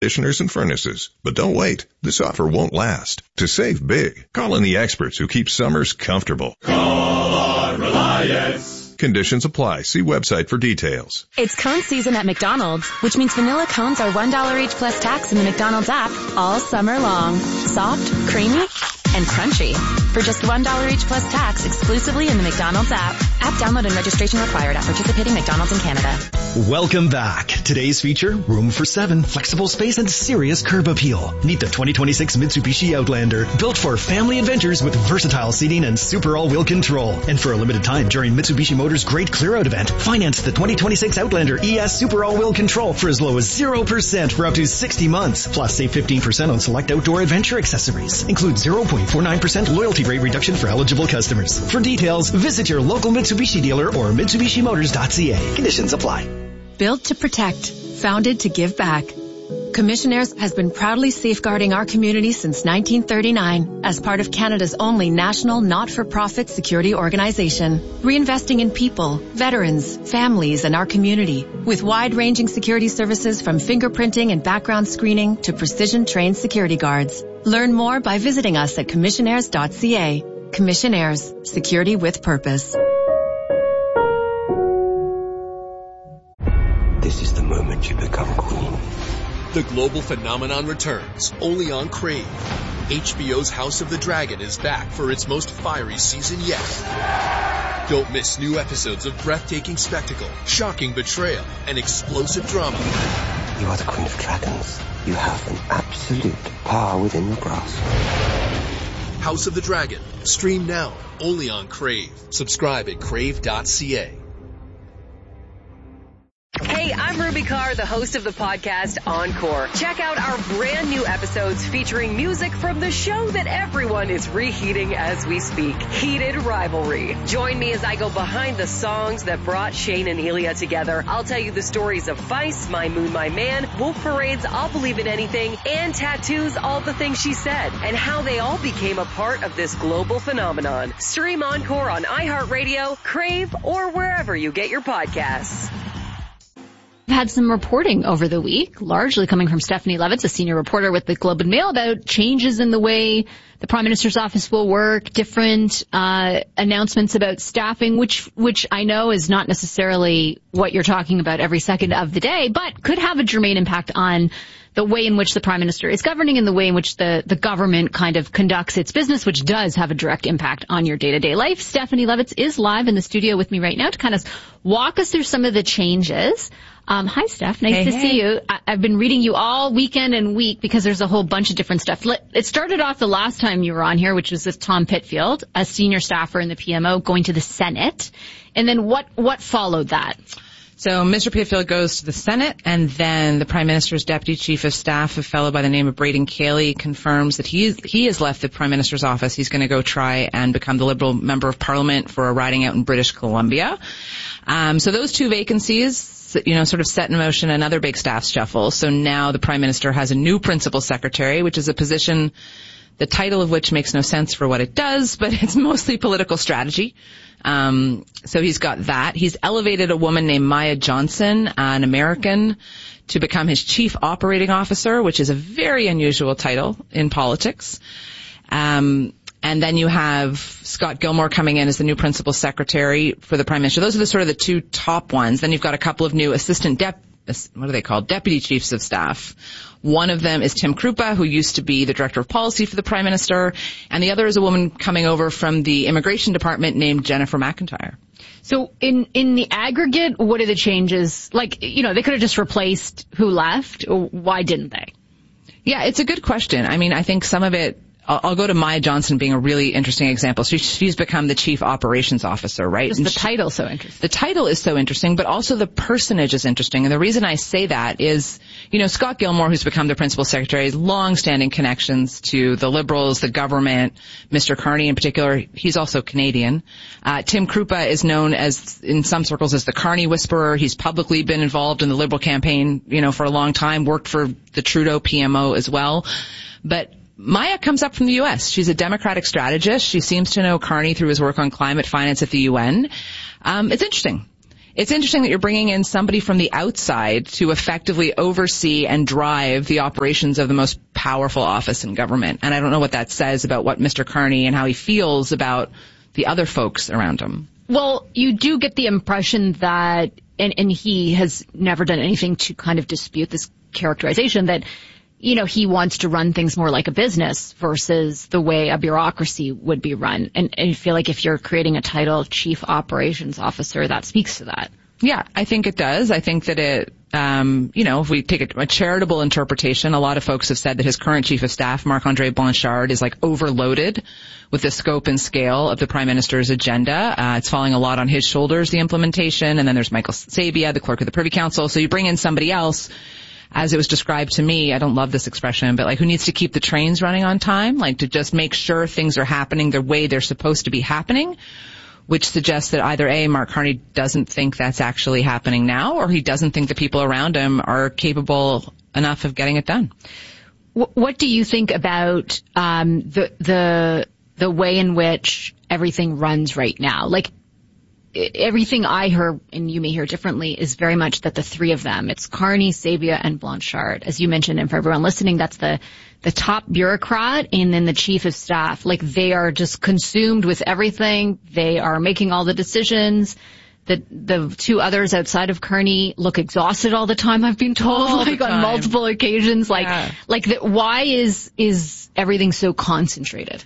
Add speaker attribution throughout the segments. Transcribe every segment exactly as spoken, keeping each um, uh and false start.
Speaker 1: conditioners and furnaces. But don't wait. This offer won't last. To save big, call in the experts who keep summers comfortable.
Speaker 2: Call our Reliance.
Speaker 1: Conditions apply. See website for details.
Speaker 3: It's cone season at McDonald's, which means vanilla cones are one dollar each plus tax in the McDonald's app all summer long. Soft, creamy, and crunchy. For just one dollar each plus tax exclusively in the McDonald's app. App download and registration required at participating McDonald's in Canada.
Speaker 4: Welcome back. Today's feature, room for seven, flexible space, and serious curb appeal. Meet the twenty twenty-six Mitsubishi Outlander, built for family adventures with versatile seating and super all-wheel control. And for a limited time during Mitsubishi Motors' Great Clear Out event, finance the twenty twenty-six Outlander E S Super All-Wheel Control for as low as zero percent for up to sixty months. Plus, save fifteen percent on select outdoor adventure accessories. Include zero point four nine percent loyalty rate reduction for eligible customers. For details, visit your local Mitsubishi dealer or Mitsubishi Motors dot C A. Conditions apply.
Speaker 5: Built to protect, founded to give back. Commissionaires has been proudly safeguarding our community since nineteen thirty-nine as part of Canada's only national not-for-profit security organization, reinvesting in people, veterans, families, and our community with wide-ranging security services from fingerprinting and background screening to precision-trained security guards. Learn more by visiting us at commissionaires dot C A. Commissionaires, security with purpose.
Speaker 6: This is the moment you become queen.
Speaker 7: The global phenomenon returns, only on Crave. H B O's House of the Dragon is back for its most fiery season yet. Don't miss new episodes of breathtaking spectacle, shocking betrayal, and explosive drama.
Speaker 6: You are the Queen of Dragons. You have an absolute power within your grasp.
Speaker 7: House of the Dragon. Stream now, only on Crave. Subscribe at crave dot C A.
Speaker 8: Hey, I'm Ruby Carr, the host of the podcast Encore. Check out our brand new episodes featuring music from the show that everyone is reheating as we speak, Heated Rivalry. Join me as I go behind the songs that brought Shane and Ilya together. I'll tell you the stories of Vice, My Moon, My Man, Wolf Parade's I'll Believe in Anything, and Tattoo's All the Things She Said, and how they all became a part of this global phenomenon. Stream Encore on iHeartRadio, Crave, or wherever you get your podcasts.
Speaker 9: We've had some reporting over the week, largely coming from Stephanie Levitz, a senior reporter with the Globe and Mail, about changes in the way the Prime Minister's office will work, different uh announcements about staffing, which which I know is not necessarily what you're talking about every second of the day, but could have a germane impact on the way in which the Prime Minister is governing and the way in which the, the government kind of conducts its business, which does have a direct impact on your day-to-day life. Stephanie Levitz is live in the studio with me right now to kind of walk us through some of the changes. Um, hi, Steph. Nice
Speaker 10: hey,
Speaker 9: to
Speaker 10: hey.
Speaker 9: see you. I, I've been reading you all weekend and week because there's a whole bunch of different stuff. It started off the last time you were on here, which was with Tom Pitfield, a senior staffer in the P M O, going to the Senate. And then what, what followed that?
Speaker 10: So Mister Pitfield goes to the Senate, and then the Prime Minister's Deputy Chief of Staff, a fellow by the name of Braden Cayley, confirms that he, is, he has left the Prime Minister's office. He's going to go try and become the Liberal Member of Parliament for a riding out in British Columbia. Um, so those two vacancies, you know, sort of set in motion another big staff shuffle. So now the Prime Minister has a new Principal Secretary, which is a position, the title of which makes no sense for what it does, but it's mostly political strategy. Um, so he's got that. He's elevated a woman named Maya Johnson, uh, an American, to become his Chief Operating Officer, which is a very unusual title in politics. Um, and then you have Scott Gilmore coming in as the new Principal Secretary for the Prime Minister. Those are the sort of the two top ones. Then you've got a couple of new assistant dep, what are they called? Deputy Chiefs of Staff. One of them is Tim Krupa, who used to be the Director of Policy for the Prime Minister, and the other is a woman coming over from the Immigration Department named Jennifer McIntyre.
Speaker 9: So in, in the aggregate, what are the changes? Like, you know, they could have just replaced who left. Why didn't they?
Speaker 10: Yeah, it's a good question. I mean, I think some of it, I'll go to Maya Johnson being a really interesting example. She, she's become the Chief Operations Officer, right?
Speaker 9: Just the title so interesting.
Speaker 10: The title is so interesting, but also the personage is interesting. And the reason I say that is, you know, Scott Gilmore, who's become the Principal Secretary, has long-standing connections to the Liberals, the government, Mister Carney in particular. He's also Canadian. Uh, Tim Krupa is known as, in some circles, as the Carney Whisperer. He's publicly been involved in the Liberal campaign, you know, for a long time, worked for the Trudeau P M O as well. But Maya comes up from the U S. She's a Democratic strategist. She seems to know Carney through his work on climate finance at the U N. Um, it's interesting. it's interesting that you're bringing in somebody from the outside to effectively oversee and drive the operations of the most powerful office in government. And I don't know what that says about what Mister Carney and how he feels about the other folks around him.
Speaker 9: Well, you do get the impression that, and, and he has never done anything to kind of dispute this characterization, that, you know, he wants to run things more like a business versus the way a bureaucracy would be run. And, and I feel like if you're creating a title of Chief Operations Officer, that speaks to that.
Speaker 10: Yeah, I think it does. I think that it, um, you know, if we take a, a charitable interpretation, a lot of folks have said that his current chief of staff, Marc-André Blanchard, is like overloaded with the scope and scale of the Prime Minister's agenda. Uh, it's falling a lot on his shoulders, the implementation. And then there's Michael Sabia, the clerk of the Privy Council. So you bring in somebody else, as it was described to me, I don't love this expression, but like who needs to keep the trains running on time, like to just make sure things are happening the way they're supposed to be happening, which suggests that either A, Mark Carney doesn't think that's actually happening now, or he doesn't think the people around him are capable enough of getting it done.
Speaker 9: What do you think about um, the the the way in which everything runs right now? Like, everything I hear, and you may hear differently, is very much that the three of them, it's Carney, Sabia, and Blanchard. As you mentioned, and for everyone listening, that's the the top bureaucrat and then the chief of staff. Like, they are just consumed with everything. They are making all the decisions. The the two others outside of Carney look exhausted all the time, I've been told,
Speaker 10: all
Speaker 9: like on multiple occasions. Like,
Speaker 10: yeah.
Speaker 9: like the, why is is everything so concentrated?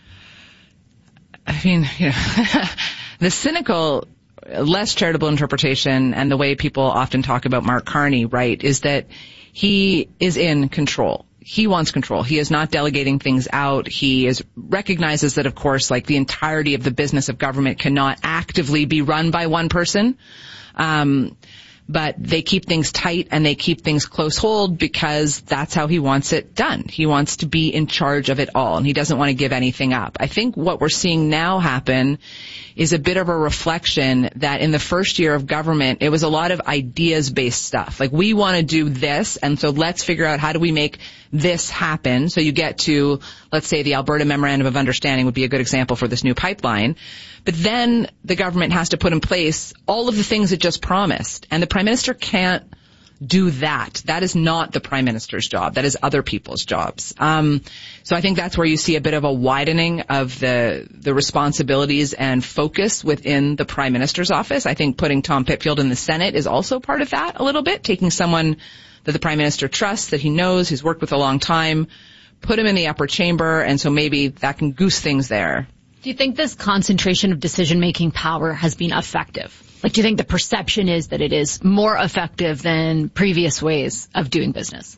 Speaker 10: I mean, you know, the cynical, less charitable interpretation, and the way people often talk about Mark Carney, right, is that he is in control. He wants control. He is not delegating things out. He is recognizes that, of course, like the entirety of the business of government cannot actively be run by one person. Um, but they keep things tight and they keep things close hold because that's how he wants it done. He wants to be in charge of it all, and he doesn't want to give anything up. I think what we're seeing now happen is a bit of a reflection that in the first year of government, it was a lot of ideas-based stuff. Like, we want to do this, and so let's figure out how do we make this happen. So you get to, let's say, the Alberta Memorandum of Understanding would be a good example for this new pipeline. But then the government has to put in place all of the things it just promised. And the Prime Minister can't do that. That is not the Prime Minister's job. That is other people's jobs. Um, so I think that's where you see a bit of a widening of the the responsibilities and focus within the Prime Minister's office. I think putting Tom Pitfield in the Senate is also part of that a little bit, taking someone that the Prime Minister trusts, that he knows, who's worked with a long time, put him in the upper chamber, and so maybe that can goose things there.
Speaker 9: Do you think this concentration of decision-making power has been effective? Like, do you think the perception is that it is more effective than previous ways of doing business?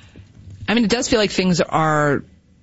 Speaker 10: I mean, it does feel like things are,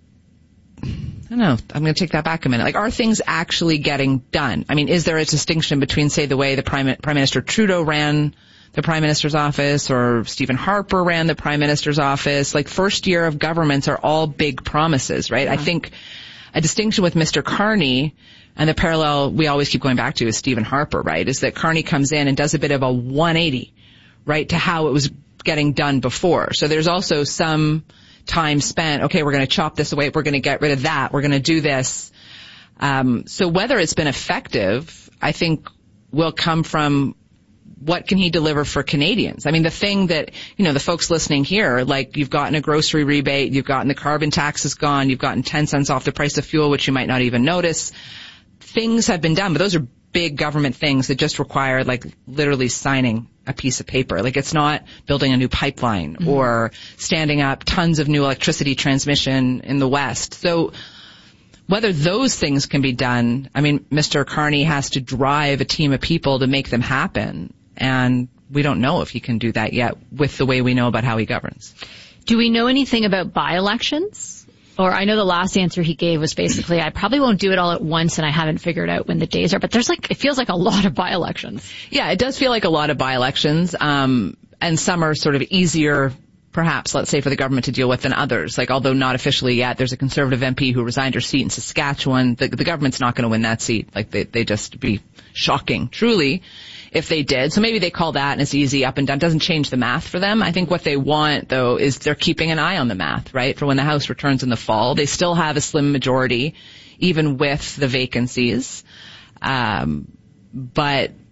Speaker 10: I don't know, I'm going to take that back a minute. Like, are things actually getting done? I mean, is there a distinction between, say, the way the Prime, Prime Minister Trudeau ran the Prime Minister's office, or Stephen Harper ran the Prime Minister's office? Like, first year of governments are all big promises, right? Yeah. I think a distinction with Mister Carney, and the parallel we always keep going back to is Stephen Harper, right, is that Carney comes in and does a bit of a one eighty, right, to how it was getting done before. So there's also some time spent, okay, we're going to chop this away, we're going to get rid of that, we're going to do this. Um, so whether it's been effective, I think, will come from what can he deliver for Canadians? I mean, the thing that, you know, the folks listening here, like, you've gotten a grocery rebate, you've gotten the carbon tax is gone, you've gotten ten cents off the price of fuel, which you might not even notice. Things have been done, but those are big government things that just require, like, literally signing a piece of paper. Like, it's not building a new pipeline mm-hmm. or standing up tons of new electricity transmission in the West. So whether those things can be done, I mean, Mister Carney has to drive a team of people to make them happen. And we don't know if he can do that yet with the way we know about how he governs.
Speaker 9: Do we know anything about by-elections? Or I know the last answer he gave was basically, I probably won't do it all at once and I haven't figured out when the days are. But there's like, it feels like a lot of by-elections.
Speaker 10: Yeah, it does feel like a lot of by-elections. Um, and some are sort of easier, perhaps, let's say, for the government to deal with than others. Like, although not officially yet, there's a Conservative M P who resigned her seat in Saskatchewan. The, the government's not going to win that seat. Like, they, they just be shocking, truly, if they did. So maybe they call that and it's easy, up and done. Doesn't change the math for them. I think what they want, though, is they're keeping an eye on the math, right? For when the House returns in the fall. They still have a slim majority, even with the vacancies. Um, but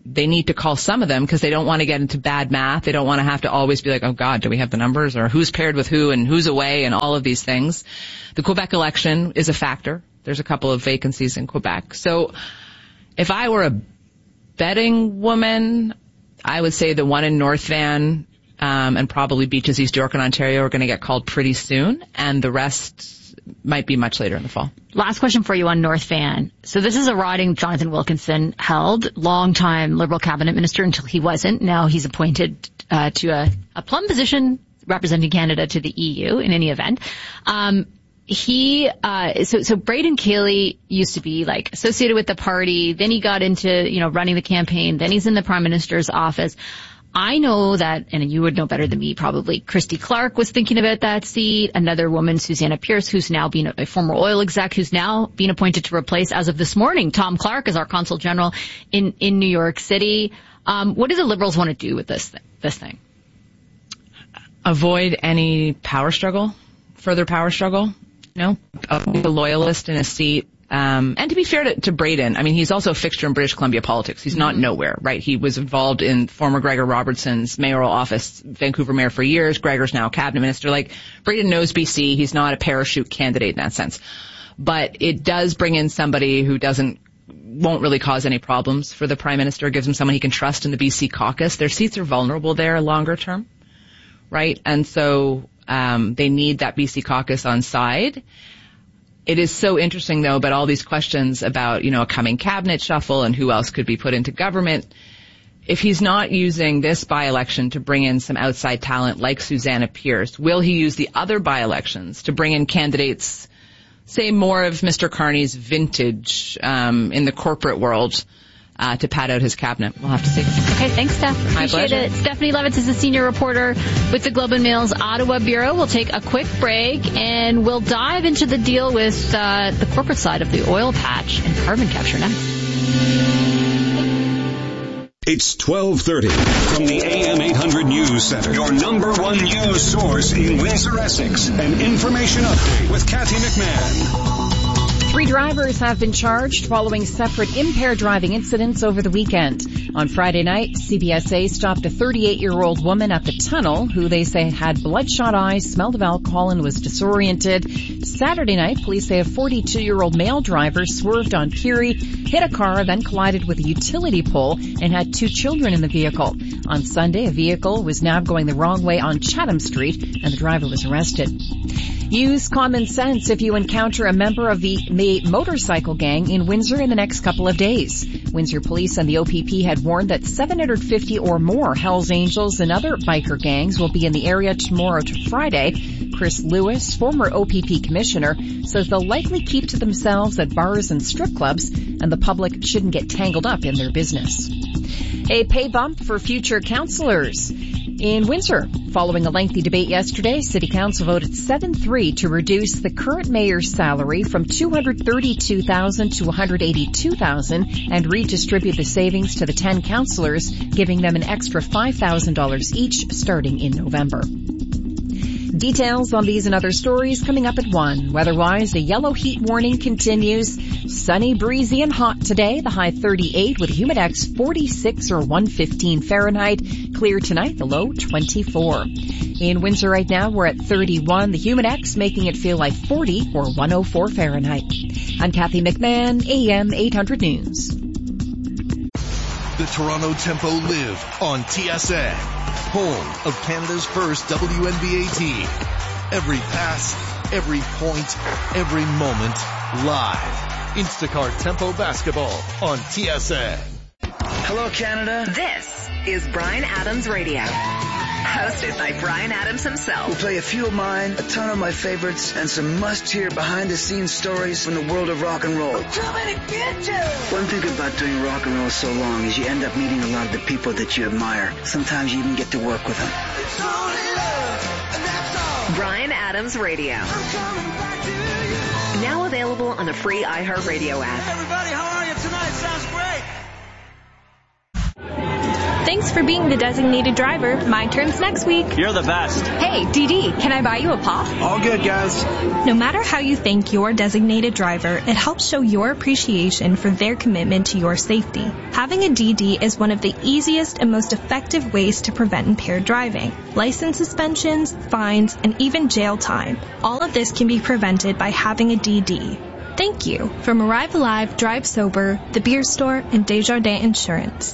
Speaker 10: they need to call some of them because they don't want to get into bad math. They don't want to have to always be like, oh God, do we have the numbers, or who's paired with who and who's away and all of these things. The Quebec election is a factor. There's a couple of vacancies in Quebec. So if I were a betting woman, I would say the one in North Van um, and probably Beaches East York and Ontario are going to get called pretty soon, and the rest might be much later in the fall.
Speaker 9: Last question for you on North Van. So this is a riding Jonathan Wilkinson held, longtime Liberal cabinet minister until he wasn't. Now he's appointed uh, to a, a plum position representing Canada to the E U in any event. Um, he, uh, so, so Braden Cayley used to be like associated with the party. Then he got into, you know, running the campaign. Then he's in the Prime Minister's office. I know that, and you would know better than me probably, Christy Clark was thinking about that seat. Another woman, Susanna Pierce, who's now been a, a former oil exec, who's now being appointed to replace, as of this morning, Tom Clark as our consul general in, in New York City. Um, what do the Liberals want to do with this, th- this thing?
Speaker 10: Avoid any power struggle, further power struggle. No, a loyalist in a seat. Um, and to be fair to, to Braden, I mean, he's also a fixture in British Columbia politics. He's not mm-hmm. nowhere, right? He was involved in former Gregor Robertson's mayoral office, Vancouver mayor for years. Gregor's now cabinet minister. Like, Braden knows B C. He's not a parachute candidate in that sense. But it does bring in somebody who doesn't, won't really cause any problems for the Prime Minister. It gives him someone he can trust in the B C caucus. Their seats are vulnerable there longer term, right? And so, um, they need that B C caucus on side. It is so interesting, though, about all these questions about, you know, a coming cabinet shuffle and who else could be put into government. If he's not using this by-election to bring in some outside talent like Susanna Pierce, will he use the other by-elections to bring in candidates, say, more of Mister Carney's vintage um, in the corporate world uh, to pad out his cabinet? We'll have to see.
Speaker 9: Okay, thanks, Steph.
Speaker 10: My
Speaker 9: Appreciate
Speaker 10: pleasure.
Speaker 9: it. Stephanie Levitz is a senior reporter with the Globe and Mail's Ottawa Bureau. We'll take a quick break, and we'll dive into the deal with uh, the corporate side of the oil patch and carbon capture next.
Speaker 11: It's twelve thirty from the A M eight hundred News Center, your number one news source in Windsor, Essex. An information update with Kathy McMahon.
Speaker 12: Three drivers have been charged following separate impaired driving incidents over the weekend. On Friday night, C B S A stopped a thirty-eight-year-old woman at the tunnel who they say had bloodshot eyes, smelled of alcohol, and was disoriented. Saturday night, police say a forty-two-year-old male driver swerved on Peary, hit a car, then collided with a utility pole and had two children in the vehicle. On Sunday, a vehicle was nabbed going the wrong way on Chatham Street, and the driver was arrested. Use common sense if you encounter a member of the May motorcycle gang in Windsor in the next couple of days. Windsor Police and the O P P had warned that seven hundred fifty or more Hells Angels and other biker gangs will be in the area tomorrow to Friday. Chris Lewis, former O P P commissioner, says they'll likely keep to themselves at bars and strip clubs, and the public shouldn't get tangled up in their business. A pay bump for future councillors in Windsor. Following a lengthy debate yesterday, City Council voted seven three to reduce the current mayor's salary from two hundred thirty-two thousand dollars to one hundred eighty-two thousand dollars and redistribute the savings to the ten councillors, giving them an extra five thousand dollars each starting in November. Details on these and other stories coming up at one. Weather-wise, the yellow heat warning continues. Sunny, breezy, and hot today. The high thirty-eight with a humidex forty-six or one fifteen Fahrenheit. Clear tonight, the low twenty-four. In Windsor right now, we're at thirty-one. The humidex making it feel like forty or one oh four Fahrenheit. I'm Kathy McMahon, A M eight hundred News.
Speaker 13: The Toronto Tempo live on T S A, home of Canada's first W N B A team. Every pass, every point, every moment, live. Instacart Tempo Basketball on T S A.
Speaker 14: Hello, Canada.
Speaker 8: This is Bryan Adams Radio. Hosted by Bryan Adams himself.
Speaker 14: We'll play a few of mine, a ton of my favorites, and some must-hear behind-the-scenes stories from the world of rock and roll.
Speaker 15: Too many bitches!
Speaker 14: One thing about doing rock and roll so long is you end up meeting a lot of the people that you admire. Sometimes you even get to work with them.
Speaker 15: It's only love, and that's all.
Speaker 8: Bryan Adams Radio. Now available on the free iHeartRadio app.
Speaker 15: Hey everybody, how are you tonight? Sounds great.
Speaker 16: Thanks for being the designated driver. My turn's next week.
Speaker 17: You're the best.
Speaker 16: Hey, D D, can I buy you a pop?
Speaker 17: All good, guys.
Speaker 16: No matter how you thank your designated driver, it helps show your appreciation for their commitment to your safety. Having a D D is one of the easiest and most effective ways to prevent impaired driving. License suspensions, fines, and even jail time. All of this can be prevented by having a D D. Thank you. From Arrive Alive, Drive Sober, The Beer Store, and Desjardins Insurance.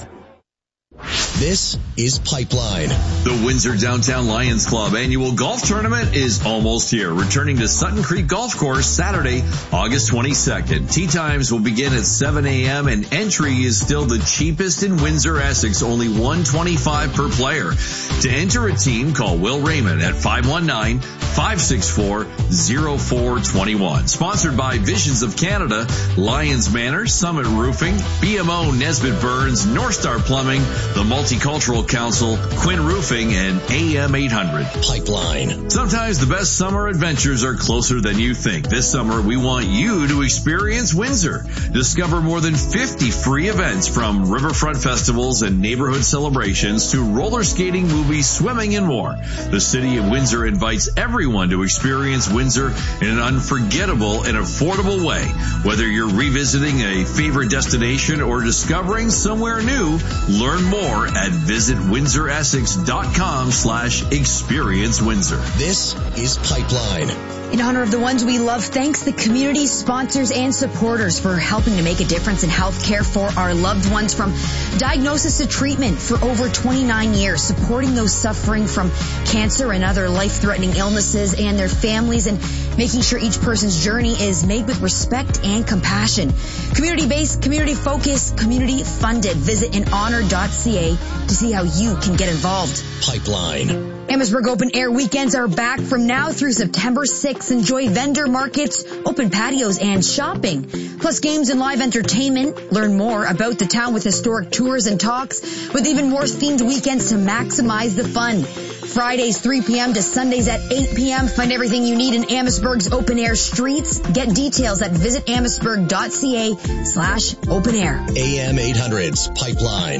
Speaker 18: This is Pipeline.
Speaker 19: The Windsor Downtown Lions Club annual golf tournament is almost here, returning to Sutton Creek Golf Course Saturday, August twenty-second. Tee times will begin at seven a.m. and entry is still the cheapest in Windsor, Essex, only one hundred twenty-five dollars per player. To enter a team, call Will Raymond at five one nine, five six four, zero four two one. Sponsored by Visions of Canada, Lions Manor, Summit Roofing, B M O Nesbitt Burns, North Star Plumbing, the Multicultural Council, Quinn Roofing, and A M eight hundred.
Speaker 18: Pipeline.
Speaker 19: Sometimes the best summer adventures are closer than you think. This summer, we want you to experience Windsor. Discover more than fifty free events, from riverfront festivals and neighborhood celebrations to roller skating, movies, swimming, and more. The City of Windsor invites everyone to experience Windsor in an unforgettable and affordable way. Whether you're revisiting a favorite destination or discovering somewhere new, learn more at visit windsor essex dot com slash experience Windsor.
Speaker 18: This is Pipeline.
Speaker 20: In honor of the ones we love, thanks the community, sponsors, and supporters for helping to make a difference in health care for our loved ones, from diagnosis to treatment for over twenty-nine years, supporting those suffering from cancer and other life-threatening illnesses and their families, and making sure each person's journey is made with respect and compassion. Community-based, community-focused, community-funded. Visit in honor dot c a to see how you can get involved.
Speaker 18: Pipeline.
Speaker 20: Amherstburg Open Air weekends are back from now through September sixth. Enjoy vendor markets, open patios, and shopping. Plus games and live entertainment. Learn more about the town with historic tours and talks, with even more themed weekends to maximize the fun. Fridays three p.m. to Sundays at eight p.m. Find everything you need in Amherstburg's open air streets. Get details at visit amherstburg dot c a slash open air.
Speaker 18: A M eight hundred's Pipeline.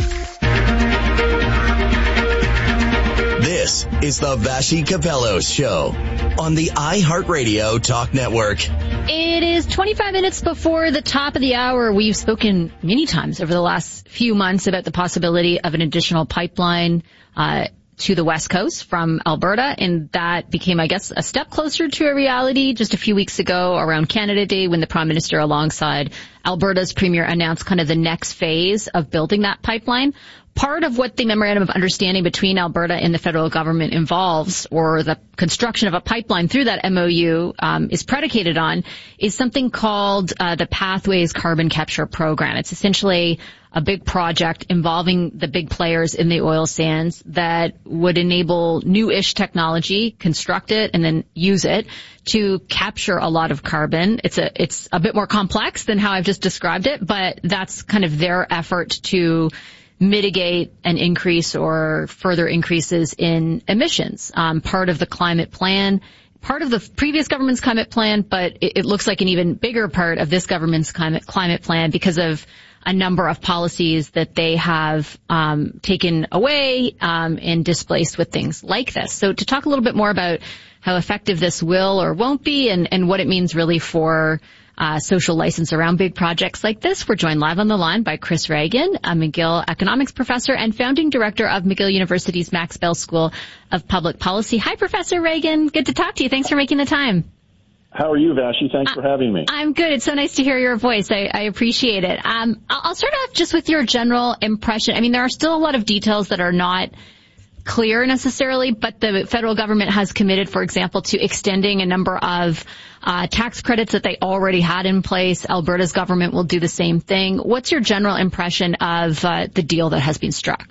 Speaker 18: This is the Vashi Capellos Show on the iHeartRadio Talk Network.
Speaker 9: It is twenty-five minutes before the top of the hour. We've spoken many times over the last few months about the possibility of an additional pipeline uh to the West Coast from Alberta, and that became, I guess, a step closer to a reality just a few weeks ago around Canada Day, when the Prime Minister, alongside Alberta's Premier, announced kind of the next phase of building that pipeline. Part of what the Memorandum of Understanding between Alberta and the federal government involves, or the construction of a pipeline through that M O U um, is predicated on, is something called uh, the Pathways Carbon Capture Program. It's essentially a big project involving the big players in the oil sands that would enable new-ish technology, construct it, and then use it to capture a lot of carbon. It's a, it's a bit more complex than how I've just described it, but that's kind of their effort to mitigate an increase or further increases in emissions. Um, part of the climate plan, part of the previous government's climate plan, but it, it looks like an even bigger part of this government's climate, climate plan because of a number of policies that they have um, taken away um, and displaced with things like this. So to talk a little bit more about how effective this will or won't be, and, and what it means really for uh, social license around big projects like this, we're joined live on the line by Chris Reagan, a McGill economics professor and founding director of McGill University's Max Bell School of Public Policy. Hi, Professor Reagan. Good to talk to you. Thanks for making the time.
Speaker 21: How are you, Vashi? Thanks for having me.
Speaker 9: I'm good. It's so nice to hear your voice. I, I appreciate it. Um, I'll start off just with your general impression. I mean, there are still a lot of details that are not clear necessarily, but the federal government has committed, for example, to extending a number of uh, tax credits that they already had in place. Alberta's government will do the same thing. What's your general impression of uh, the deal that has been struck?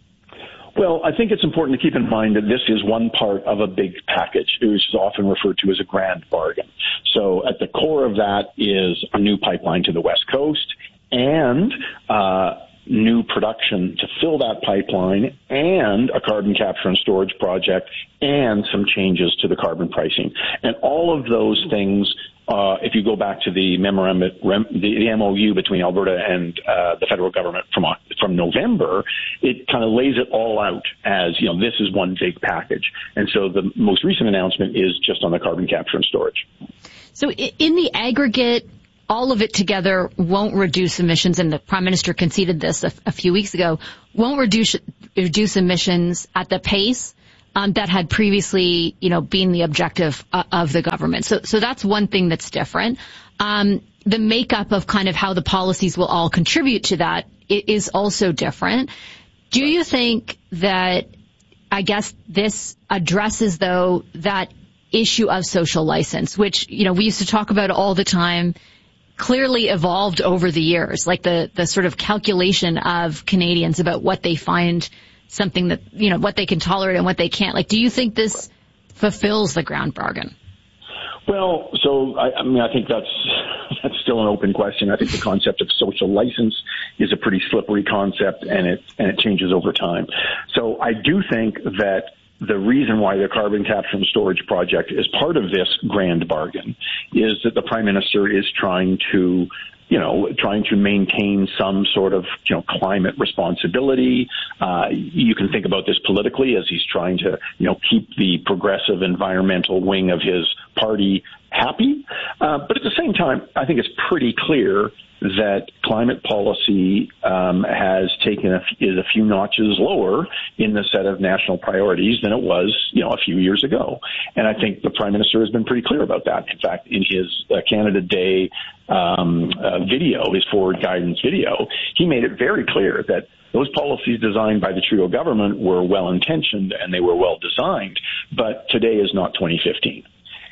Speaker 21: Well, I think it's important to keep in mind that this is one part of a big package, which is often referred to as a grand bargain. So at the core of that is a new pipeline to the West Coast and uh new production to fill that pipeline, and a carbon capture and storage project, and some changes to the carbon pricing. And all of those things uh, if you go back to the memorandum, the, the M O U between Alberta and uh, the federal government from from November, it kind of lays it all out as, you know, this is one big package. And so the most recent announcement is just on the carbon capture and storage.
Speaker 9: So in the aggregate, all of it together won't reduce emissions, and the Prime Minister conceded this a, a few weeks ago, won't reduce reduce emissions at the pace um, that had previously, you know, been the objective uh, of the government. So, so that's one thing that's different. Um, the makeup of kind of how the policies will all contribute to that is also different. Do you think that, I guess, this addresses, though, that issue of social license, which, you know, we used to talk about all the time, clearly evolved over the years, like the, the sort of calculation of Canadians about what they find something that, you know, what they can tolerate and what they can't. Like, do you think this fulfills the ground bargain?
Speaker 21: Well, so, I, I mean, I think that's, that's still an open question. I think the concept of social license is a pretty slippery concept, and it, and it changes over time. So I do think that the reason why the carbon capture and storage project is part of this grand bargain is that the Prime Minister is trying to, you know, trying to maintain some sort of, you know, climate responsibility. Uh, you can think about this politically as he's trying to, you know, keep the progressive environmental wing of his party happy. Uh, but at the same time, I think it's pretty clear that climate policy um, has taken a, is a few notches lower in the set of national priorities than it was, you know, a few years ago. And I think the Prime Minister has been pretty clear about that. In fact, in his uh, Canada Day um, uh, video, his forward guidance video, he made it very clear that those policies designed by the Trudeau government were well-intentioned and they were well-designed, but today is not twenty fifteen.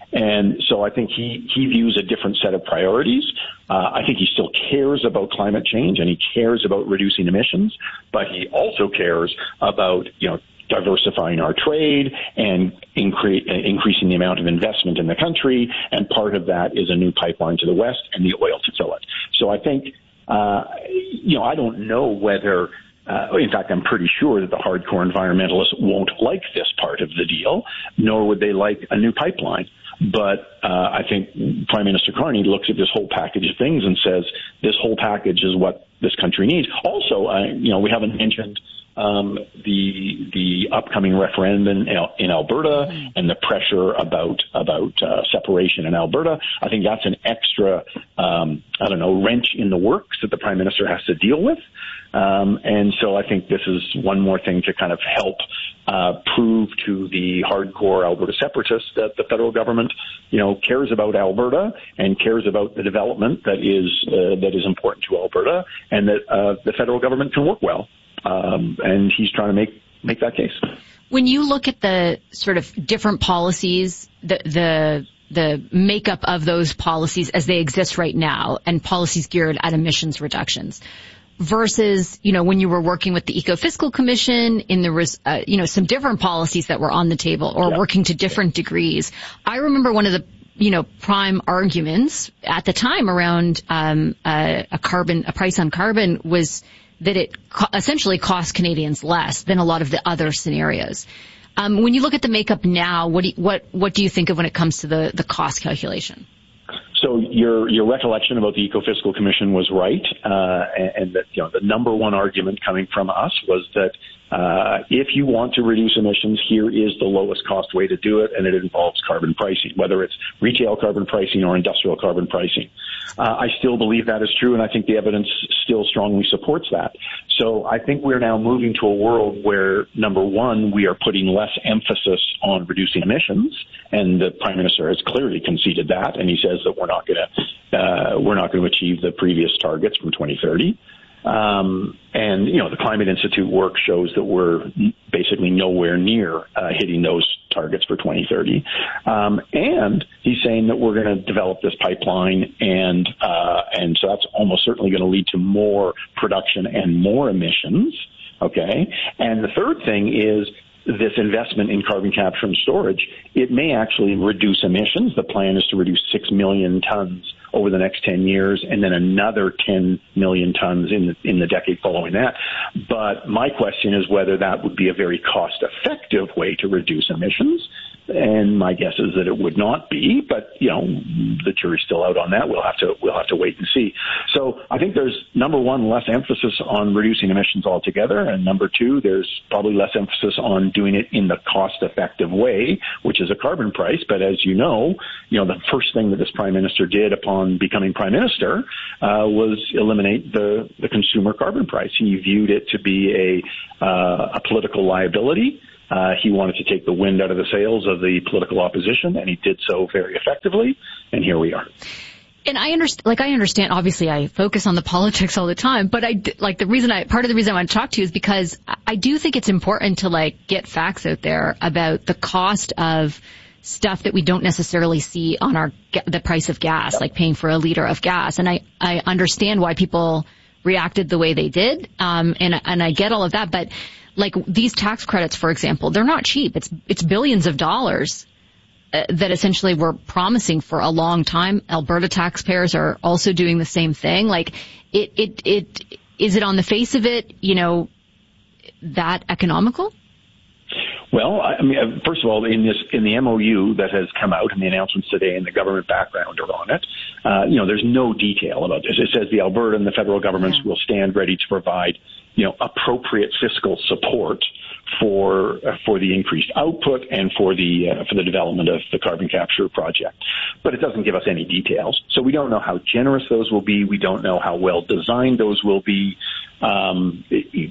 Speaker 21: And so I think he, he views a different set of priorities. Uh, I think he still cares about climate change and he cares about reducing emissions, but he also cares about, you know, diversifying our trade and incre- increasing the amount of investment in the country. And part of that is a new pipeline to the west and the oil to fill it. So I think, uh, you know, I don't know whether Uh, in fact, I'm pretty sure that the hardcore environmentalists won't like this part of the deal, nor would they like a new pipeline. But uh, I think Prime Minister Carney looks at this whole package of things and says this whole package is what this country needs. Also, uh, you know, we haven't mentioned um, the the upcoming referendum in, in Alberta and the pressure about about uh, separation in Alberta. I think that's an extra, um, I don't know, wrench in the works that the Prime Minister has to deal with. Um, and so I think this is one more thing to kind of help uh, prove to the hardcore Alberta separatists that the federal government, you know, cares about Alberta and cares about the development that is uh, that is important to Alberta, and that uh, the federal government can work well. Um, and he's trying to make make that case.
Speaker 9: When you look at the sort of different policies, the the the makeup of those policies as they exist right now, and policies geared at emissions reductions, versus, you know, when you were working with the Ecofiscal Commission, in the, uh, you know, some different policies that were on the table, or yeah. working to different degrees. I remember one of the, you know, prime arguments at the time around um, uh, a carbon, a price on carbon was that it co- essentially cost Canadians less than a lot of the other scenarios. Um, when you look at the makeup now, what do you, what what do you think of when it comes to the the cost calculation?
Speaker 21: So your your recollection about the Ecofiscal Commission was right, uh, and, and that, you know, the number one argument coming from us was that uh, if you want to reduce emissions, here is the lowest cost way to do it, and it involves carbon pricing, whether it's retail carbon pricing or industrial carbon pricing. Uh, I still believe that is true, and I think the evidence still strongly supports that. So I think we're now moving to a world where, number one, we are putting less emphasis on reducing emissions, and the Prime Minister has clearly conceded that, and he says that we're not going to uh, we're not going to achieve the previous targets from twenty thirty. Um, and, you know, the Climate Institute work shows that we're basically nowhere near uh, hitting those targets for twenty thirty. Um, and he's saying that we're going to develop this pipeline, and uh, and so that's almost certainly going to lead to more production and more emissions. Okay. And the third thing is this investment in carbon capture and storage. It may actually reduce emissions. The plan is to reduce six million tons over the next ten years, and then another ten million tons in the, in the decade following that. But my question is whether that would be a very cost-effective way to reduce emissions. And my guess is that it would not be, but, you know, the jury's still out on that. We'll have to, we'll have to wait and see. So I think there's, number one, less emphasis on reducing emissions altogether. And number two, there's probably less emphasis on doing it in the cost-effective way, which is a carbon price. But as you know, you know, the first thing that this Prime Minister did upon becoming Prime Minister uh, was eliminate the, the consumer carbon price. He viewed it to be a, uh, a political liability. Uh, he wanted to take the wind out of the sails of the political opposition, and he did so very effectively, and here we are.
Speaker 9: And I understand, like, I understand, obviously I focus on the politics all the time, but I, like, the reason I, part of the reason I want to talk to you is because I do think it's important to, like, get facts out there about the cost of stuff that we don't necessarily see on our, the price of gas, like paying for a liter of gas. And I, I understand why people reacted the way they did, um, and, and I get all of that, but like these tax credits, for example, they're not cheap. It's it's billions of dollars uh, that essentially we're promising for a long time. Alberta taxpayers are also doing the same thing. Like, it it it is it on the face of it, you know, that economical?
Speaker 21: Well, I mean, first of all, in this in the M O U that has come out and the announcements today and the government background are on it, uh, you know, there's no detail about this. It says the Alberta and the federal governments yeah. will stand ready to provide, you know, appropriate fiscal support for uh, for the increased output and for the uh, for the development of the carbon capture project. But it doesn't give us any details, so we don't know how generous those will be. We don't know how well designed those will be. Um,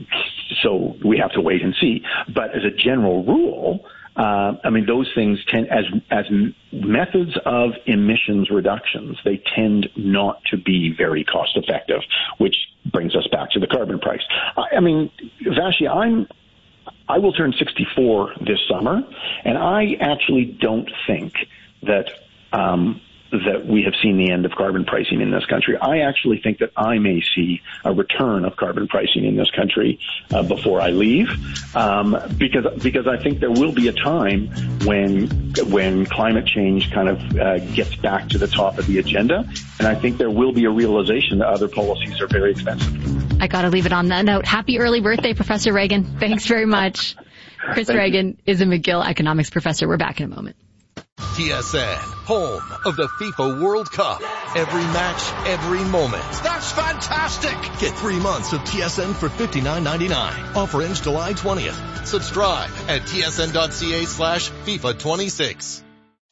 Speaker 21: so we have to wait and see. But as a general rule, uh, I mean, those things tend, as as methods of emissions reductions, they tend not to be very cost effective, which brings us back to the carbon price. I, I mean, Vashi, I'm I will turn sixty-four this summer, and I actually don't think that um, that we have seen the end of carbon pricing in this country. I actually think that I may see a return of carbon pricing in this country uh, before I leave, um, because because I think there will be a time when when climate change kind of uh, gets back to the top of the agenda, and I think there will be a realization that other policies are very expensive.
Speaker 9: I got to leave it on that note. Happy early birthday, Professor Reagan. Thanks very much. Chris Thank Reagan you. is a McGill economics professor. We're back in a moment.
Speaker 13: T S N, home of the FIFA World Cup. Every match, every moment.
Speaker 2: That's fantastic!
Speaker 13: Get three months of T S N for fifty-nine ninety-nine. Offer ends July twentieth. Subscribe at tsn.ca slash FIFA 26.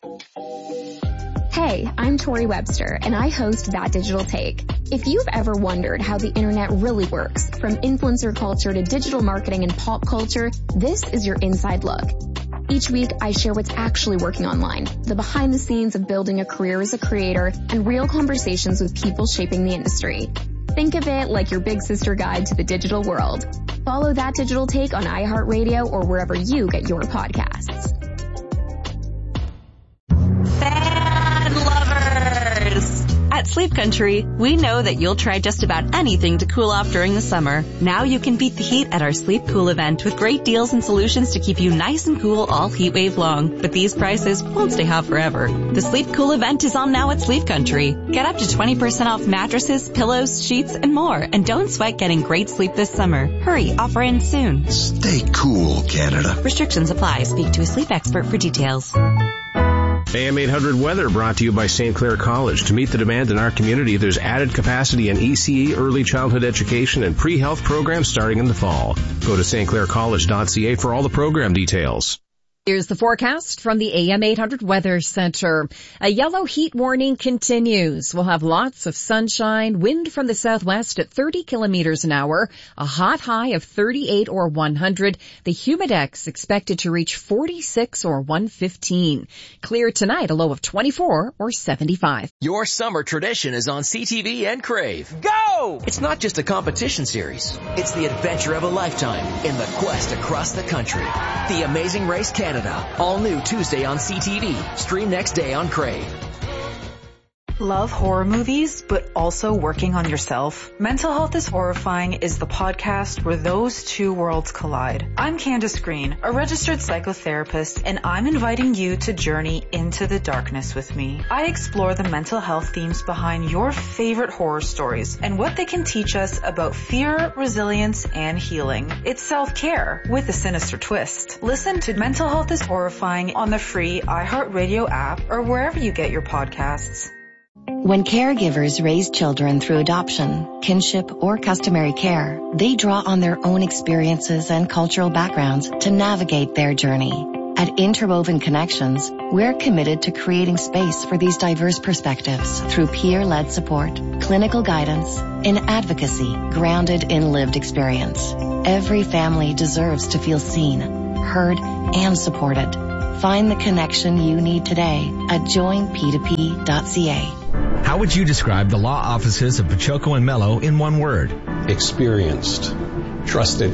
Speaker 17: Hey, I'm Tori Webster, and I host That Digital Take. If you've ever wondered how the internet really works, from influencer culture to digital marketing and pop culture, this is your inside look. Each week, I share what's actually working online, the behind the scenes of building a career as a creator, and real conversations with people shaping the industry. Think of it like your big sister guide to the digital world. Follow That Digital Take on iHeartRadio or wherever you get your podcasts.
Speaker 22: Fan lovers! At Sleep Country, we know that you'll try just about anything to cool off during the summer. Now you can beat the heat at our Sleep Cool event with great deals and solutions to keep you nice and cool all heat wave long. But these prices won't stay hot forever. The Sleep Cool event is on now at Sleep Country. Get up to twenty percent off mattresses, pillows, sheets, and more. And don't sweat getting great sleep this summer. Hurry, offer ends soon.
Speaker 23: Stay cool, Canada.
Speaker 22: Restrictions apply. Speak to a sleep expert for details.
Speaker 24: A M eight hundred Weather brought to you by Saint Clair College. To meet the demand in our community, there's added capacity in E C E, early childhood education, and pre-health programs starting in the fall. Go to st clair college dot c a for all the program details.
Speaker 12: Here's the forecast from the A M eight hundred Weather Center. A yellow heat warning continues. We'll have lots of sunshine, wind from the southwest at thirty kilometers an hour, a hot high of thirty-eight or one hundred. The humidex expected to reach forty-six or one fifteen. Clear tonight, a low of twenty-four or seventy-five.
Speaker 25: Your summer tradition is on C T V and Crave.
Speaker 22: Go!
Speaker 25: It's not just a competition series. It's the adventure of a lifetime in the quest across the country. The Amazing Race Canada. All new Tuesday on C T V. Stream next day on Crave.
Speaker 1: Love horror movies, but also working on yourself? Mental Health is Horrifying is the podcast where those two worlds collide. I'm Candace Green, a registered psychotherapist, and I'm inviting you to journey into the darkness with me. I explore the mental health themes behind your favorite horror stories and what they can teach us about fear, resilience, and healing. It's self-care with a sinister twist. Listen to Mental Health is Horrifying on the free iHeartRadio app or wherever you get your podcasts.
Speaker 3: When caregivers raise children through adoption, kinship, or customary care, they draw on their own experiences and cultural backgrounds to navigate their journey. At Interwoven Connections, we're committed to creating space for these diverse perspectives through peer-led support, clinical guidance, and advocacy grounded in lived experience. Every family deserves to feel seen, heard, and supported. Find the connection you need today at join p two p dot c a.
Speaker 4: How would you describe the law offices of Pachoco and Mello in one word?
Speaker 5: Experienced, trusted,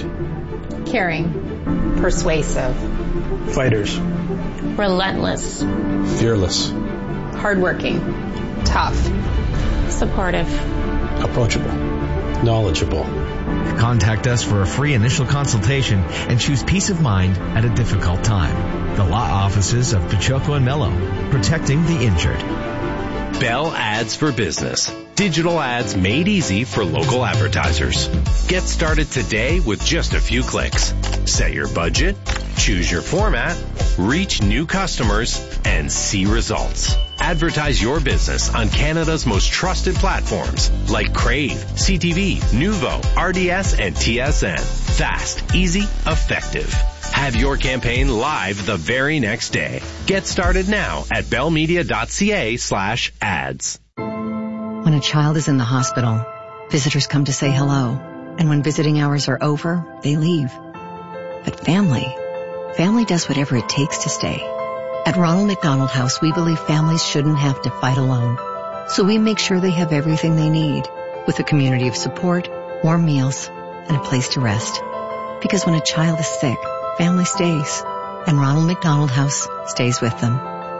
Speaker 6: caring, persuasive,
Speaker 5: fighters,
Speaker 6: relentless,
Speaker 5: fearless,
Speaker 6: hardworking, tough, supportive,
Speaker 5: approachable, knowledgeable.
Speaker 4: Contact us for a free initial consultation and choose peace of mind at a difficult time. The law offices of Pachoco and Mello, protecting the injured.
Speaker 26: Bell Ads for Business. Digital ads made easy for local advertisers. Get started today with just a few clicks. Set your budget, choose your format, reach new customers, and see results. Advertise your business on Canada's most trusted platforms like Crave, C T V, Nuvo, R D S, and T S N. Fast, easy, effective. Have your campaign live the very next day. Get started now at bellmedia.ca slash ads.
Speaker 27: When a child is in the hospital, visitors come to say hello. And when visiting hours are over, they leave. But family, family does whatever it takes to stay. At Ronald McDonald House, we believe families shouldn't have to fight alone. So we make sure they have everything they need, with a community of support, warm meals, and a place to rest. Because when a child is sick, family stays, and Ronald McDonald House stays with them.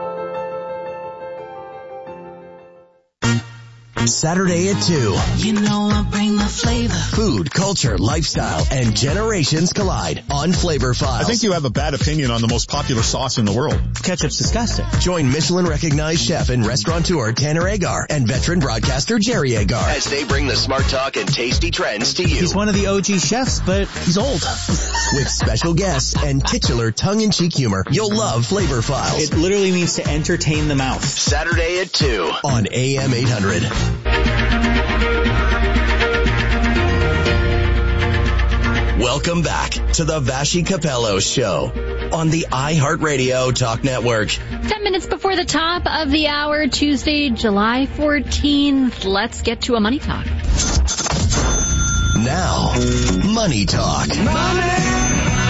Speaker 18: Saturday at two.
Speaker 15: You know I bring the flavor.
Speaker 18: Food, culture, lifestyle, and generations collide on Flavor Files.
Speaker 28: I think you have a bad opinion on the most popular sauce in the world.
Speaker 18: Ketchup's disgusting. Join Michelin-recognized chef and restaurateur Tanner Agar and veteran broadcaster Jerry Agar as they bring the smart talk and tasty trends to you.
Speaker 29: He's one of the O G chefs, but he's old.
Speaker 18: With special guests and titular tongue-in-cheek humor, you'll love Flavor Files.
Speaker 29: It literally means to entertain the mouth.
Speaker 18: Saturday at two on A M eight hundred. Welcome back to the Vashi Capello Show on the iHeartRadio Talk Network.
Speaker 9: Ten minutes before the top of the hour, Tuesday, July fourteenth. Let's get to a money talk.
Speaker 18: Now, Money Talk.
Speaker 9: Money!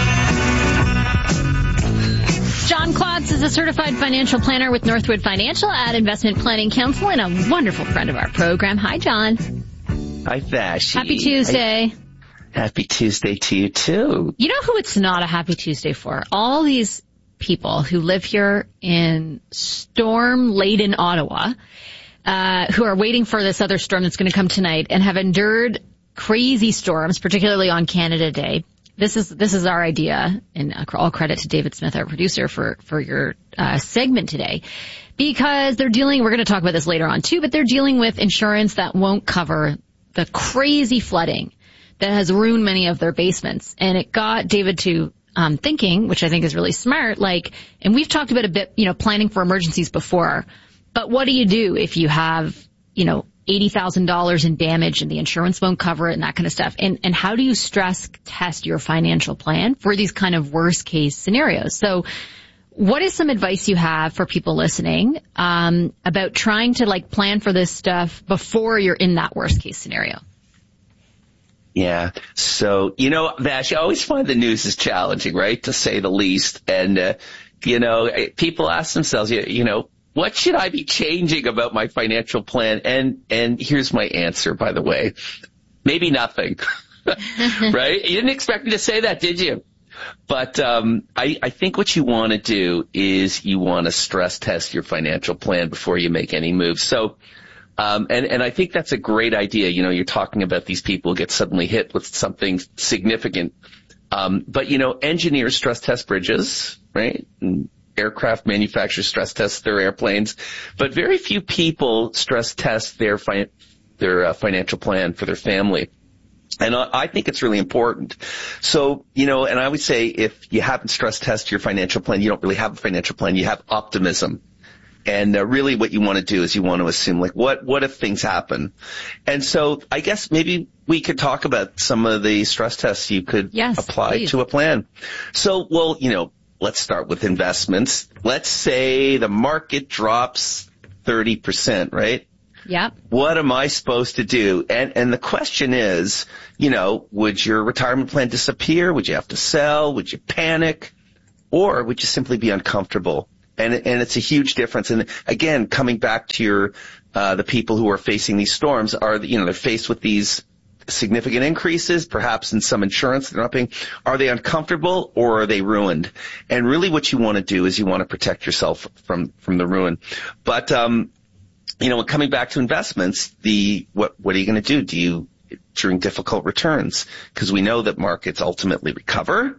Speaker 9: John Klotz is a certified financial planner with Northwood Financial at Investment Planning Council and a wonderful friend of our program. Hi, John.
Speaker 30: Hi, Vashi.
Speaker 9: Happy Tuesday.
Speaker 30: Hi. Happy Tuesday to you, too.
Speaker 9: You know who it's not a happy Tuesday for? All these people who live here in storm-laden Ottawa, uh, who are waiting for this other storm that's going to come tonight and have endured crazy storms, particularly on Canada Day. This is this is our idea, and all credit to David Smith, our producer, for for your uh, segment today, because they're dealing. We're going to talk about this later on too, but they're dealing with insurance that won't cover the crazy flooding that has ruined many of their basements, and it got David to um, thinking, which I think is really smart. Like, and we've talked about a bit, you know, planning for emergencies before, but what do you do if you have, you know, eighty thousand dollars in damage and the insurance won't cover it and that kind of stuff? And, and how do you stress test your financial plan for these kind of worst case scenarios? So what is some advice you have for people listening, um, about trying to like plan for this stuff before you're in that worst case scenario?
Speaker 30: Yeah. So, you know, Vash, I always find the news is challenging, right? To say the least. And, uh, you know, people ask themselves, you, you know, what should I be changing about my financial plan? And, and here's my answer, by the way. Maybe nothing. Right? You didn't expect me to say that, did you? But um, I, I think what you want to do is you want to stress test your financial plan before you make any moves. So, um, and, and I think that's a great idea. You know, you're talking about these people who get suddenly hit with something significant. Um, but, you know, engineers stress test bridges, right? And aircraft manufacturers stress test their airplanes. But very few people stress test their, fi- their uh, financial plan for their family. And I think it's really important. So, you know, and I would say if you haven't stress tested your financial plan, you don't really have a financial plan, you have optimism. And uh, really what you want to do is you want to assume, like, what, what if things happen? And so I guess maybe we could talk about some of the stress tests you could
Speaker 9: yes,
Speaker 30: apply
Speaker 9: please.
Speaker 30: to a plan. So, well, you know, let's start with investments. Let's say the market drops thirty percent, right?
Speaker 9: Yeah.
Speaker 30: What am I supposed to do? And and the question is, you know, would your retirement plan disappear? Would you have to sell? Would you panic? Or would you simply be uncomfortable? And and it's a huge difference. And again, coming back to your uh the people who are facing these storms are, you know, they're faced with these significant increases, perhaps in some insurance they're not paying. Are they uncomfortable or are they ruined? And really what you want to do is you want to protect yourself from from the ruin. But um you know, coming back to investments, the what what are you going to do? Do you during difficult returns? Because we know that markets ultimately recover,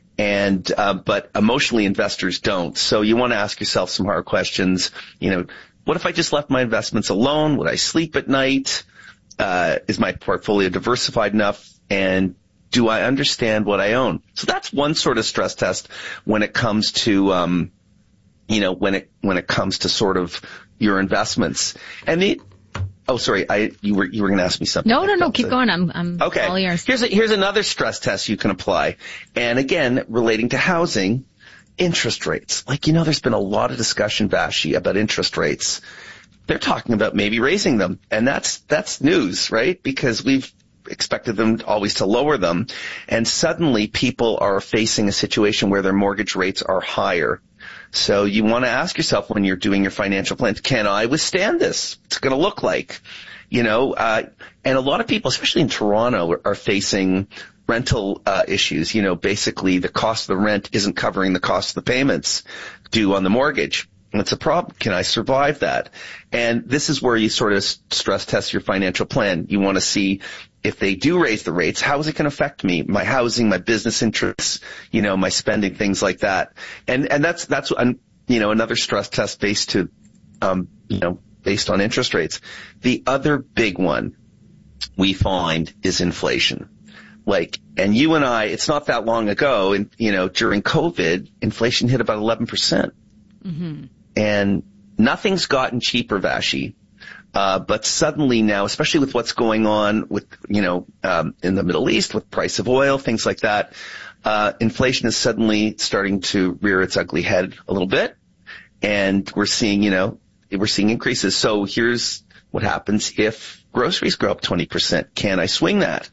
Speaker 30: and uh, but emotionally investors don't. So you want to ask yourself some hard questions. You know, what if I just left my investments alone? Would I sleep at night? Uh, is my portfolio diversified enough? And do I understand what I own? So that's one sort of stress test when it comes to um, you know, when it when it comes to sort of your investments. And the oh, sorry, I you were you were going to ask me something.
Speaker 9: No, no, no, keep going. I'm I'm
Speaker 30: okay.
Speaker 9: all ears.
Speaker 30: Here's a, here's another stress test you can apply, and again, relating to housing, interest rates. Like, you know, there's been a lot of discussion, Vashi, about interest rates. They're talking about maybe raising them, and that's that's news, right? Because we've expected them always to lower them, and suddenly people are facing a situation where their mortgage rates are higher. So you want to ask yourself when you're doing your financial plan, can I withstand this? What's it going to look like? You know, uh, and a lot of people, especially in Toronto, are facing rental uh, issues. You know, basically the cost of the rent isn't covering the cost of the payments due on the mortgage. And it's a problem. Can I survive that? And this is where you sort of stress test your financial plan. You want to see if they do raise the rates, how is it going to affect me, my housing, my business interests, you know, my spending, things like that. And and that's that's you know another stress test based to um you know based on interest rates. The other big one we find is inflation. Like, and you and I, it's not that long ago, and you know, during COVID, inflation hit about eleven percent. Mm-hmm. And nothing's gotten cheaper, Vashi. Uh, but suddenly now, especially with what's going on with, you know, um, in the Middle East with price of oil, things like that, uh, inflation is suddenly starting to rear its ugly head a little bit. And we're seeing, you know, we're seeing increases. So here's what happens if groceries go up twenty percent. Can I swing that?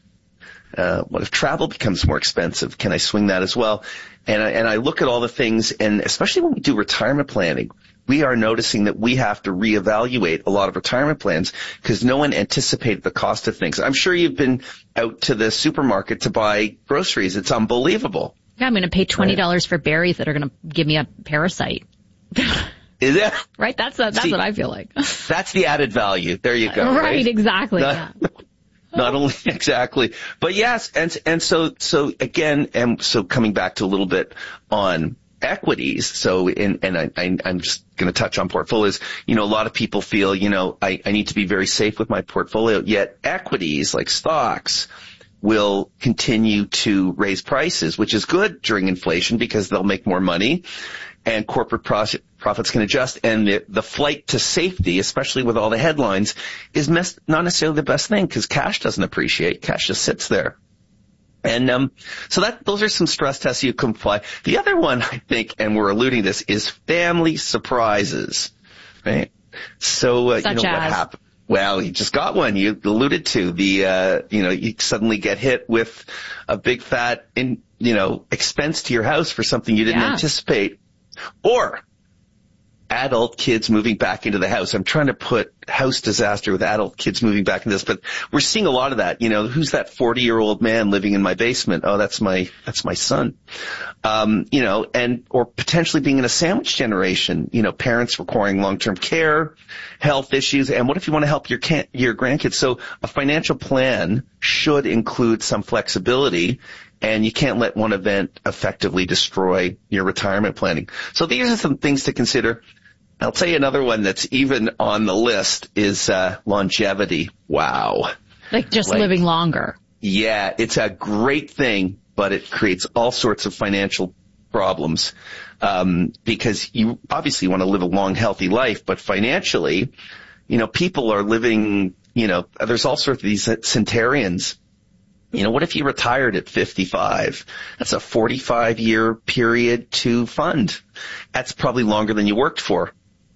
Speaker 30: Uh, what if travel becomes more expensive? Can I swing that as well? And I, and I look at all the things, and especially when we do retirement planning, we are noticing that we have to reevaluate a lot of retirement plans because no one anticipated the cost of things. I'm sure you've been out to the supermarket to buy groceries. It's unbelievable.
Speaker 9: Yeah, I'm going to pay twenty dollars right. for berries that are going to give me a parasite.
Speaker 30: Is it?
Speaker 9: Right? That's a, that's See, what I feel like.
Speaker 30: That's the added value. There you go.
Speaker 9: Right,
Speaker 30: right?
Speaker 9: exactly.
Speaker 30: Not,
Speaker 9: yeah.
Speaker 30: Not only exactly, but yes, and and so so again, and so coming back to a little bit on equities. So in and I, I I'm just going to touch on portfolios. You know, a lot of people feel, you know, I I need to be very safe with my portfolio. Yet equities like stocks will continue to raise prices, which is good during inflation because they'll make more money. And corporate profit, profits can adjust, and the, the flight to safety, especially with all the headlines, is mes- not necessarily the best thing because cash doesn't appreciate. Cash just sits there. And um so that those are some stress tests you can apply. The other one, I think, and we're alluding to this, is family surprises, right? So, uh, you know,
Speaker 9: as?
Speaker 30: what happened? Well, you just got one. You alluded to the, uh, you know, you suddenly get hit with a big fat, in, you know, expense to your house for something you didn't
Speaker 9: yeah.
Speaker 30: anticipate. Or adult kids moving back into the house. I'm trying to put house disaster with adult kids moving back into this, but we're seeing a lot of that. You know, who's that forty year old man living in my basement? Oh, that's my, that's my son. Um, you know, and, or potentially being in a sandwich generation, you know, parents requiring long-term care, health issues. And what if you want to help your can- your grandkids? So a financial plan should include some flexibility, and you can't let one event effectively destroy your retirement planning. So these are some things to consider. I'll tell you another one that's even on the list is uh longevity. Wow.
Speaker 9: Like just
Speaker 30: like,
Speaker 9: living longer.
Speaker 30: Yeah, it's a great thing, but it creates all sorts of financial problems um because you obviously want to live a long, healthy life, but financially, you know, people are living, you know, there's all sorts of these centenarians. You know, what if you retired at fifty-five? That's a forty-five year period to fund. That's probably longer than you worked for.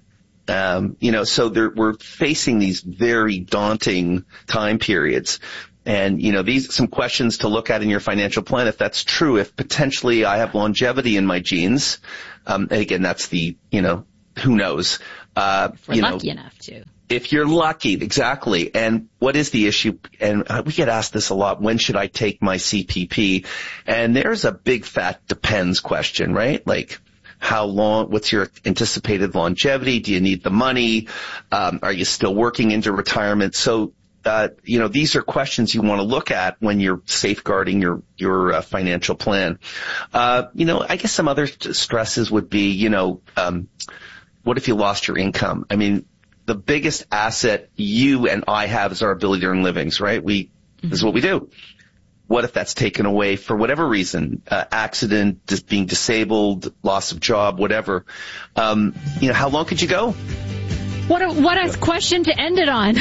Speaker 30: Um, you know, so there, we're facing these very daunting time periods. And, you know, these, some questions to look at in your financial plan. If that's true, if potentially I have longevity in my genes, um, and again, that's the, you know, who knows? Uh,
Speaker 9: If we're
Speaker 30: you
Speaker 9: lucky
Speaker 30: know,
Speaker 9: enough to.
Speaker 30: If you're lucky, exactly. And what is the issue? And uh, we get asked this a lot. When should I take my C P P? And there's a big fat depends question, right? Like, how long, what's your anticipated longevity? Do you need the money? Um, are you still working into retirement? So, uh, you know, these are questions you want to look at when you're safeguarding your, your uh, financial plan. Uh, you know, I guess some other stresses would be, you know, um, what if you lost your income? I mean, the biggest asset you and I have is our ability to earn livings, right? We, mm-hmm. This is what we do. What if that's taken away for whatever reason, uh, accident, just being disabled, loss of job, whatever? Um, you know, how long could you go?
Speaker 9: What a, what a question to end it on.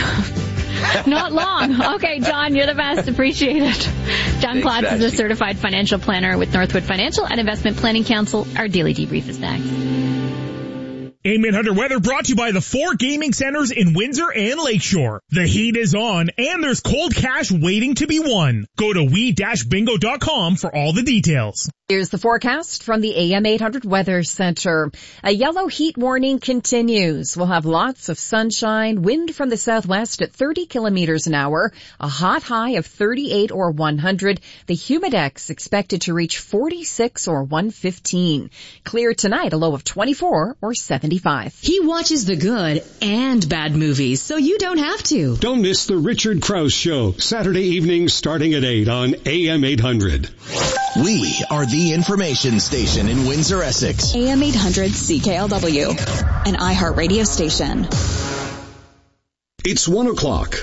Speaker 9: Not long. Okay, John, you're the best. Appreciate it. John Klotz is a certified financial planner with Northwood Financial and Investment Planning Council. Our daily debrief is next.
Speaker 2: A M eight hundred weather brought to you by the four gaming centers in Windsor and Lakeshore. The heat is on, and there's cold cash waiting to be won. Go to we dash bingo dot com for all the details.
Speaker 12: Here's the forecast from the A M eight hundred Weather Center. A yellow heat warning continues. We'll have lots of sunshine, wind from the southwest at thirty kilometers an hour, a hot high of thirty-eight or one hundred. The humidex expected to reach forty-six or one fifteen. Clear tonight, a low of twenty-four or seventy-five.
Speaker 7: He watches the good and bad movies, so you don't have to.
Speaker 8: Don't miss the Richard Krause Show, Saturday evenings starting at eight on A M eight hundred.
Speaker 18: We are the information station in Windsor, Essex.
Speaker 10: A M eight hundred C K L W, an iHeartRadio station.
Speaker 8: It's one o'clock.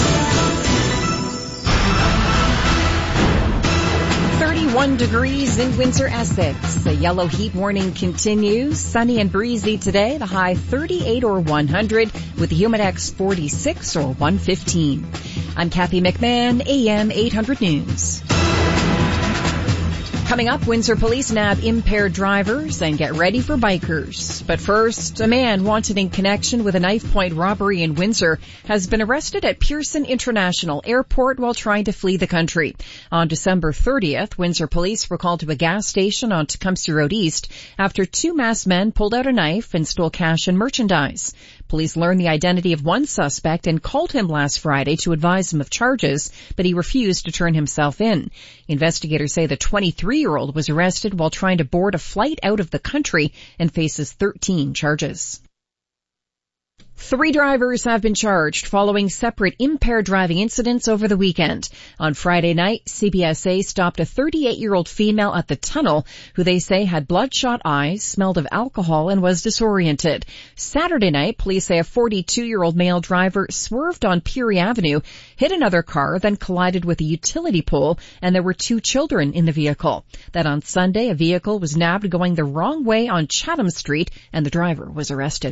Speaker 12: thirty-one degrees in Windsor, Essex. A yellow heat warning continues. Sunny and breezy today. The high thirty-eight or one hundred with the humidex forty-six or one fifteen. I'm Kathy McMahon, A M eight hundred News. Coming up, Windsor police nab impaired drivers and get ready for bikers. But first, a man wanted in connection with a knife point robbery in Windsor has been arrested at Pearson International Airport while trying to flee the country. On December thirtieth, Windsor police were called to a gas station on Tecumseh Road East after two masked men pulled out a knife and stole cash and merchandise. Police learned the identity of one suspect and called him last Friday to advise him of charges, but he refused to turn himself in. Investigators say the twenty-three-year-old was arrested while trying to board a flight out of the country and faces thirteen charges. Three drivers have been charged following separate impaired driving incidents over the weekend. On Friday night, C B S A stopped a thirty-eight-year-old female at the tunnel who they say had bloodshot eyes, smelled of alcohol, and was disoriented. Saturday night, police say a forty-two-year-old male driver swerved on Peary Avenue, hit another car, then collided with a utility pole, and there were two children in the vehicle. Then on Sunday, a vehicle was nabbed going the wrong way on Chatham Street, and the driver was arrested.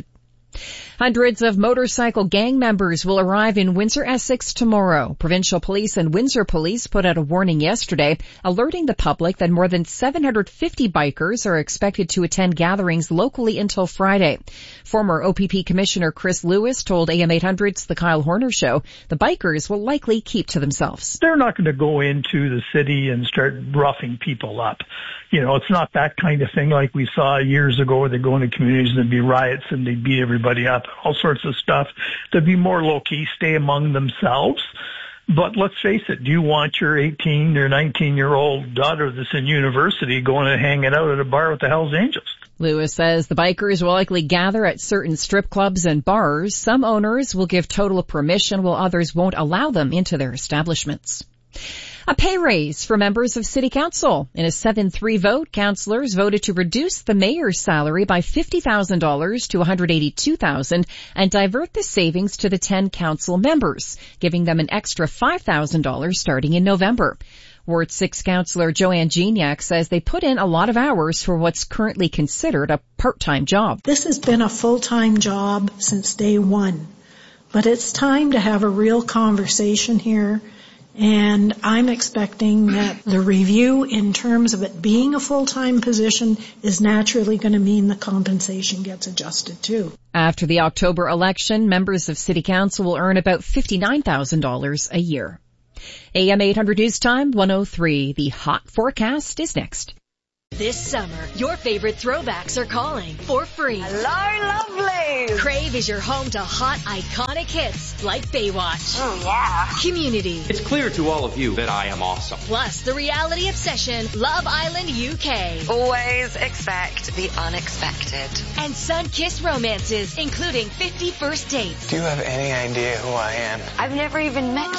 Speaker 12: Hundreds of motorcycle gang members will arrive in Windsor-Essex tomorrow. Provincial Police and Windsor Police put out a warning yesterday, alerting the public that more than seven hundred fifty bikers are expected to attend gatherings locally until Friday. Former O P P Commissioner Chris Lewis told A M eight hundred's The Kyle Horner Show the bikers will likely keep to themselves.
Speaker 11: They're not going to go into the city and start roughing people up. You know, it's not that kind of thing like we saw years ago where they go into communities and there'd be riots and they'd beat everybody up, all sorts of stuff. They'd be more low-key, stay among themselves. But let's face it, do you want your eighteen or nineteen-year-old daughter that's in university going and hanging out at a bar with the Hells Angels?
Speaker 12: Lewis says the bikers will likely gather at certain strip clubs and bars. Some owners will give total permission while others won't allow them into their establishments. A pay raise for members of City Council. In a seven three vote, councillors voted to reduce the mayor's salary by fifty thousand dollars to one hundred eighty-two thousand dollars and divert the savings to the ten council members, giving them an extra five thousand dollars starting in November. Ward six councillor Joanne Geniak says they put in a lot of hours for what's currently considered a part-time job.
Speaker 13: This has been a full-time job since day one, but it's time to have a real conversation here. And I'm expecting that the review in terms of it being a full-time position is naturally going to mean the compensation gets adjusted too.
Speaker 12: After the October election, members of City Council will earn about fifty-nine thousand dollars a year. A M eight hundred News Time, one oh three. The hot forecast is next.
Speaker 14: This summer, your favorite throwbacks are calling for free.
Speaker 16: Hello, lovely!
Speaker 14: Crave is your home to hot, iconic hits like Baywatch.
Speaker 16: Oh, yeah.
Speaker 14: Community.
Speaker 17: It's clear to all of you that I am awesome.
Speaker 14: Plus, the reality obsession, Love Island U K.
Speaker 16: Always expect the unexpected.
Speaker 14: And sun-kissed romances, including fifty First Dates.
Speaker 16: Do you have any idea who I am? I've never even met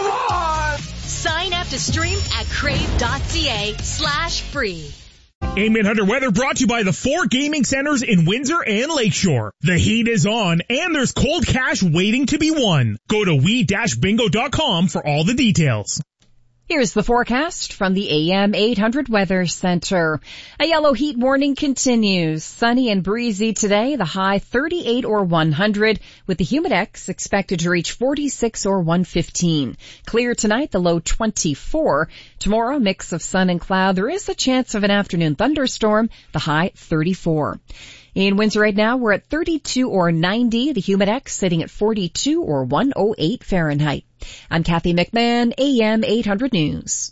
Speaker 16: you.
Speaker 14: Sign up to stream at crave.ca slash free.
Speaker 2: A M eight hundred weather brought to you by the four gaming centers in Windsor and Lakeshore. The heat is on and there's cold cash waiting to be won. Go to we dash bingo dot com for all the details.
Speaker 12: Here's the forecast from the A M eight hundred Weather Center. A yellow heat warning continues. Sunny and breezy today, the high thirty-eight or one hundred, with the humidex expected to reach forty-six or one fifteen. Clear tonight, the low twenty-four. Tomorrow, mix of sun and cloud. There is a chance of an afternoon thunderstorm, the high thirty-four. In Windsor right now, we're at thirty-two or ninety, the humidex sitting at forty-two or one oh eight Fahrenheit. I'm Kathy McMahon, A M eight hundred News.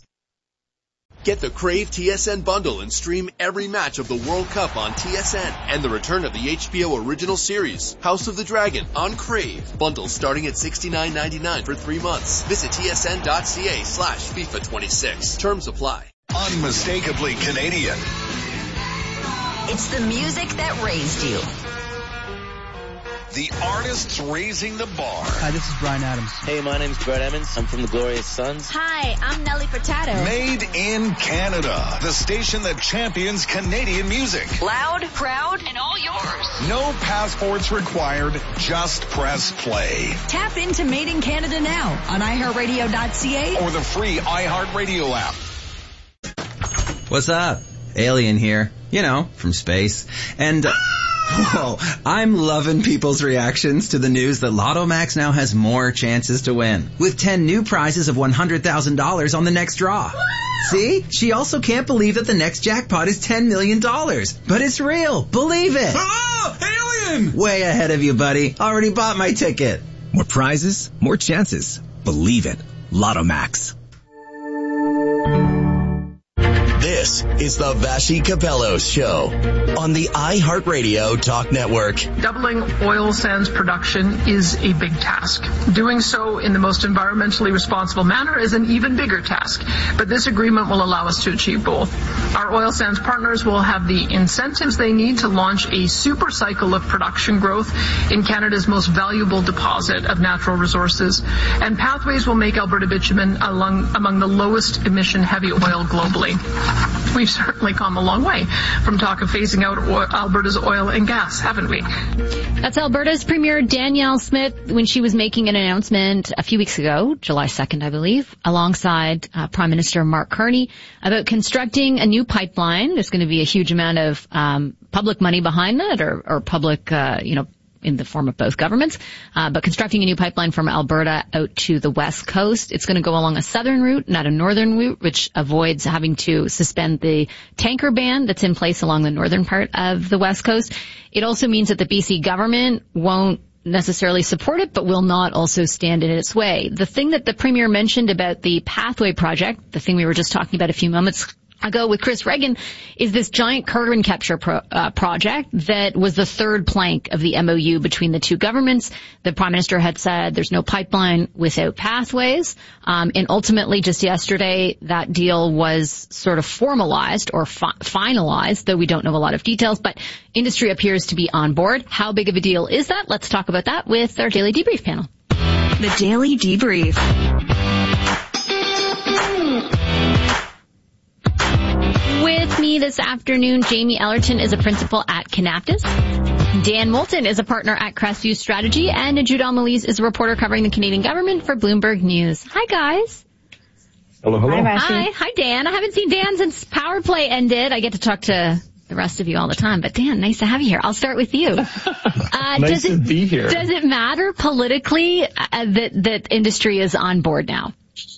Speaker 19: Get the Crave T S N bundle and stream every match of the World Cup on T S N and the return of the H B O original series, House of the Dragon, on Crave. Bundles starting at sixty-nine ninety-nine for three months. Visit tsn.ca slash FIFA twenty-six. Terms apply.
Speaker 20: Unmistakably Canadian.
Speaker 21: It's the music that raised you.
Speaker 20: The artists raising the bar.
Speaker 23: Hi, this is Bryan Adams.
Speaker 24: Hey, my name's Brett Emmons. I'm from the Glorious Sons.
Speaker 21: Hi, I'm Nelly Furtado.
Speaker 20: Made in Canada. The station that champions Canadian music.
Speaker 21: Loud, proud, and all yours.
Speaker 20: No passports required. Just press play.
Speaker 21: Tap into Made in Canada now on i heart radio dot c a
Speaker 20: or the free iHeartRadio app.
Speaker 31: What's up? Alien here. You know, from space. And... Uh, Whoa, I'm loving people's reactions to the news that Lotto Max now has more chances to win, with ten new prizes of one hundred thousand dollars on the next draw. See? She also can't believe that the next jackpot is ten million dollars. But it's real. Believe it.
Speaker 20: Oh, alien!
Speaker 31: Way ahead of you, buddy. Already bought my ticket.
Speaker 32: More prizes, more chances. Believe it. Lotto Max.
Speaker 18: This is the Vassy Capellos Show on the iHeartRadio Talk Network.
Speaker 33: Doubling oil sands production is a big task. Doing so in the most environmentally responsible manner is an even bigger task. But this agreement will allow us to achieve both. Our oil sands partners will have the incentives they need to launch a super cycle of production growth in Canada's most valuable deposit of natural resources. And Pathways will make Alberta bitumen among, among the lowest emission heavy oil globally. We've certainly come a long way from talk of phasing out oil, Alberta's oil and gas, haven't we?
Speaker 9: That's Alberta's Premier Danielle Smith when she was making an announcement a few weeks ago, July second, I believe, alongside uh, Prime Minister Mark Carney, about constructing a new pipeline. There's going to be a huge amount of um, public money behind that, or, or public, uh, you know, in the form of both governments, uh, but constructing a new pipeline from Alberta out to the west coast. It's going to go along a southern route, not a northern route, which avoids having to suspend the tanker ban that's in place along the northern part of the west coast. It also means that the B C government won't necessarily support it, but will not also stand in its way. The thing that the Premier mentioned about the Pathway project, the thing we were just talking about a few moments ago with Chris Reagan, is this giant carbon capture pro, uh, project that was the third plank of the M O U between the two governments. The Prime Minister had said there's no pipeline without pathways. Um, and ultimately, just yesterday, that deal was sort of formalized or fi- finalized, though we don't know a lot of details. But industry appears to be on board. How big of a deal is that? Let's talk about that with our Daily Debrief panel.
Speaker 21: The Daily Debrief.
Speaker 9: With me this afternoon, Jamie Ellerton is a principal at Kanaptis. Dan Moulton is a partner at Crestview Strategy, and Jude Almalise is a reporter covering the Canadian government for Bloomberg News. Hi, guys.
Speaker 1: Hello, hello.
Speaker 9: Hi, Hi, hi, Dan. I haven't seen Dan since Power Play ended. I get to talk to the rest of you all the time, but Dan, nice to have you here. I'll start with you. Uh,
Speaker 1: nice
Speaker 9: does it,
Speaker 1: to be here.
Speaker 9: Does it matter politically uh, that that industry is on board now?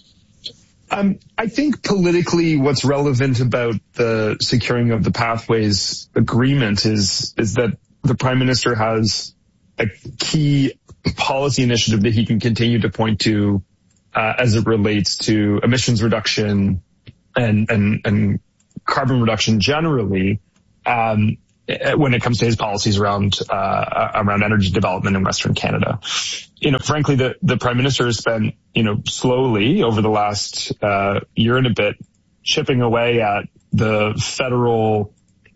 Speaker 1: Um, I think politically what's relevant about the securing of the Pathways agreement is, is that the Prime Minister has a key policy initiative that he can continue to point to, uh, as it relates to emissions reduction and, and, and carbon reduction generally, um, when it comes to his policies around, uh, around energy development in Western Canada. You know, frankly, the, the Prime Minister has spent, you know, slowly over the last, uh, year and a bit chipping away at the federal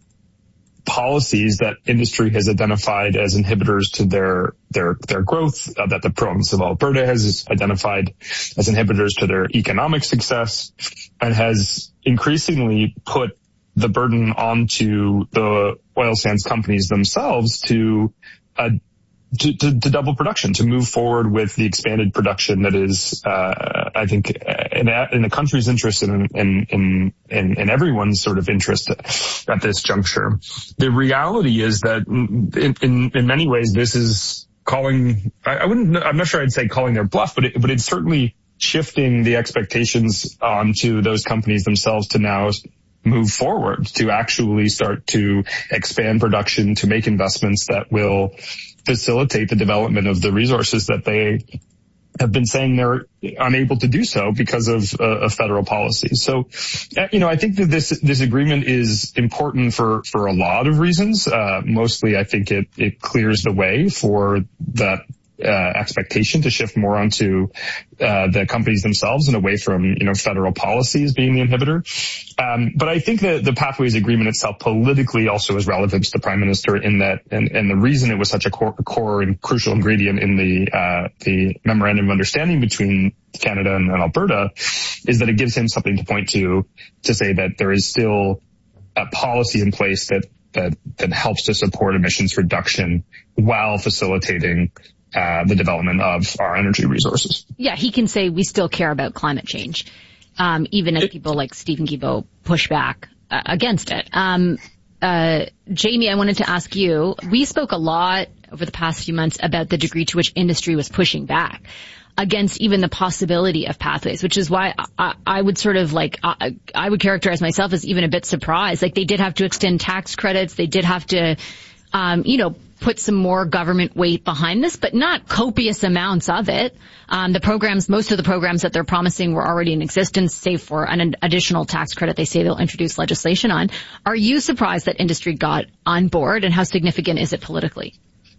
Speaker 1: policies that industry has identified as inhibitors to their, their, their growth, uh, that the province of Alberta has identified as inhibitors to their economic success, and has increasingly put the burden onto the oil sands companies themselves to, uh, to, to, to double production, to move forward with the expanded production that is, uh, I think, in, in the country's interest and in, in, in, in everyone's sort of interest at this juncture. The reality is that in, in, in many ways, this is calling, I, I wouldn't, I'm not sure I'd say calling their bluff, but it, but it's certainly shifting the expectations onto those companies themselves to now move forward, to actually start to expand production, to make investments that will facilitate the development of the resources that they have been saying they're unable to do so because of, uh, of federal policy. So, uh, you know, I think that this, this agreement is important for, for a lot of reasons. Uh, mostly I think it, it clears the way for that Uh, expectation to shift more onto uh, the companies themselves and away from, you know, federal policies being the inhibitor. Um, but I think that the Pathways Agreement itself politically also is relevant to the Prime Minister in that, and, and the reason it was such a core, core and crucial ingredient in the uh, the memorandum of understanding between Canada and, and Alberta is that it gives him something to point to to say that there is still a policy in place that that that helps to support emissions reduction while facilitating Uh, the development of our energy resources.
Speaker 9: Yeah, he can say we still care about climate change, um, even as people like Stephen Guilbeault push back uh, against it. Um, uh, Jamie, I wanted to ask you, we spoke a lot over the past few months about the degree to which industry was pushing back against even the possibility of pathways, which is why I, I would sort of like, I, I would characterize myself as even a bit surprised. Like they did have to extend tax credits. They did have to, um, you know, put some more government weight behind this, but not copious amounts of it. Um, the programs, most of the programs that they're promising were already in existence, save for an additional tax credit they say they'll introduce legislation on. Are you surprised that industry got on board, and how significant is it politically?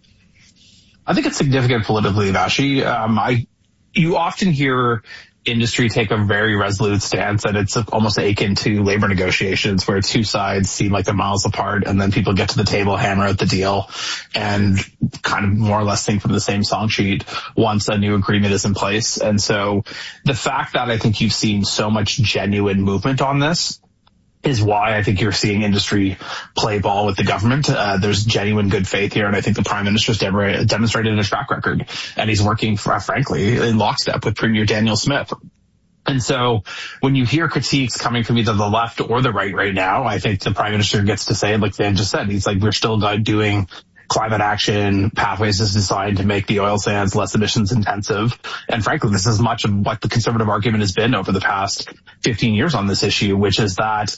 Speaker 3: I think it's significant politically, Vashi. Um, I, you often hear industry take a very resolute stance, and it's almost akin to labor negotiations where two sides seem like they're miles apart, and then people get to the table, hammer out the deal, and kind of more or less sing from the same song sheet once a new agreement is in place. And so the fact that I think you've seen so much genuine movement on this is why I think you're seeing industry play ball with the government. Uh, there's genuine good faith here, and I think the Prime Minister's dem- demonstrated a track record, and he's working, for, frankly, in lockstep with Premier Daniel Smith. And so when you hear critiques coming from either the left or the right right now, I think the Prime Minister gets to say, like Dan just said, he's like, we're still doing climate action pathways is designed to make the oil sands less emissions intensive. And frankly, this is much of what the conservative argument has been over the past fifteen years on this issue, which is that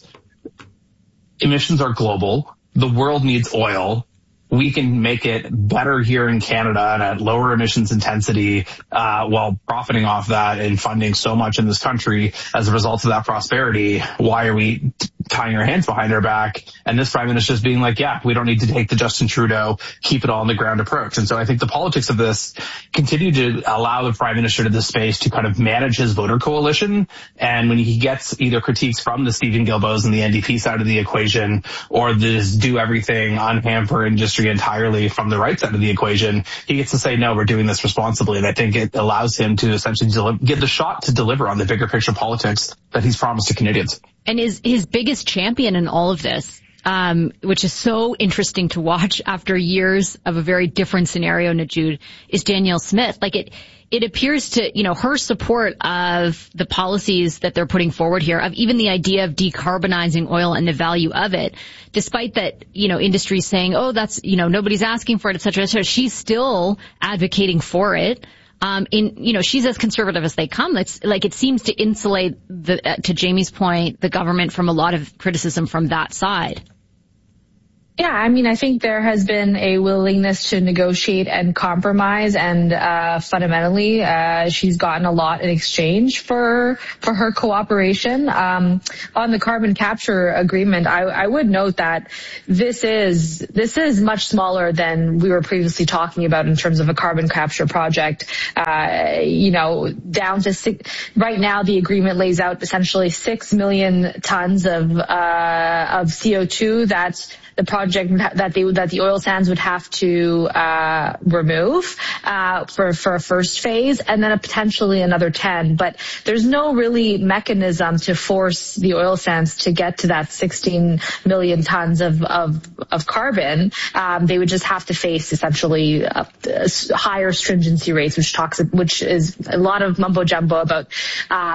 Speaker 3: emissions are global. The world needs oil. We can make it better here in Canada and at lower emissions intensity uh, while profiting off that and funding so much in this country as a result of that prosperity. Why are we tying our hands behind our back? And this prime minister is being like, yeah, we don't need to take the Justin Trudeau, keep it all on the ground approach. And so I think the politics of this continue to allow the prime minister to this space to kind of manage his voter coalition. And when he gets either critiques from the Stephen Guilbeaus and the N D P side of the equation, or this do everything unhamper industry entirely from the right side of the equation, he gets to say, no, we're doing this responsibly. And I think it allows him to essentially deli- get the shot to deliver on the bigger picture politics that he's promised to Canadians.
Speaker 9: And his, his biggest champion in all of this, um, which is so interesting to watch after years of a very different scenario, Najood, is Danielle Smith. Like it, it appears to, you know, her support of the policies that they're putting forward here, of even the idea of decarbonizing oil and the value of it, despite that, you know, industry saying, oh, that's, you know, nobody's asking for it, et cetera, et cetera. She's still advocating for it. Um, in, you know, she's as conservative as they come. It's like, it seems to insulate the, uh, to Jamie's point, the government from a lot of criticism from that side.
Speaker 4: Yeah, I mean, I think there has been a willingness to negotiate and compromise, and uh fundamentally, uh she's gotten a lot in exchange for for her cooperation. Um on the carbon capture agreement, I, I would note that this is this is much smaller than we were previously talking about in terms of a carbon capture project. Uh you know, down to six, right now the agreement lays out essentially six million tons of uh of C O two that the project that they that the oil sands would have to uh remove uh for for a first phase, and then a potentially another ten. But there's no really mechanism to force the oil sands to get to that sixteen million tons of of of carbon. Um they would just have to face essentially uh, higher stringency rates, which talks which is a lot of mumbo jumbo about uh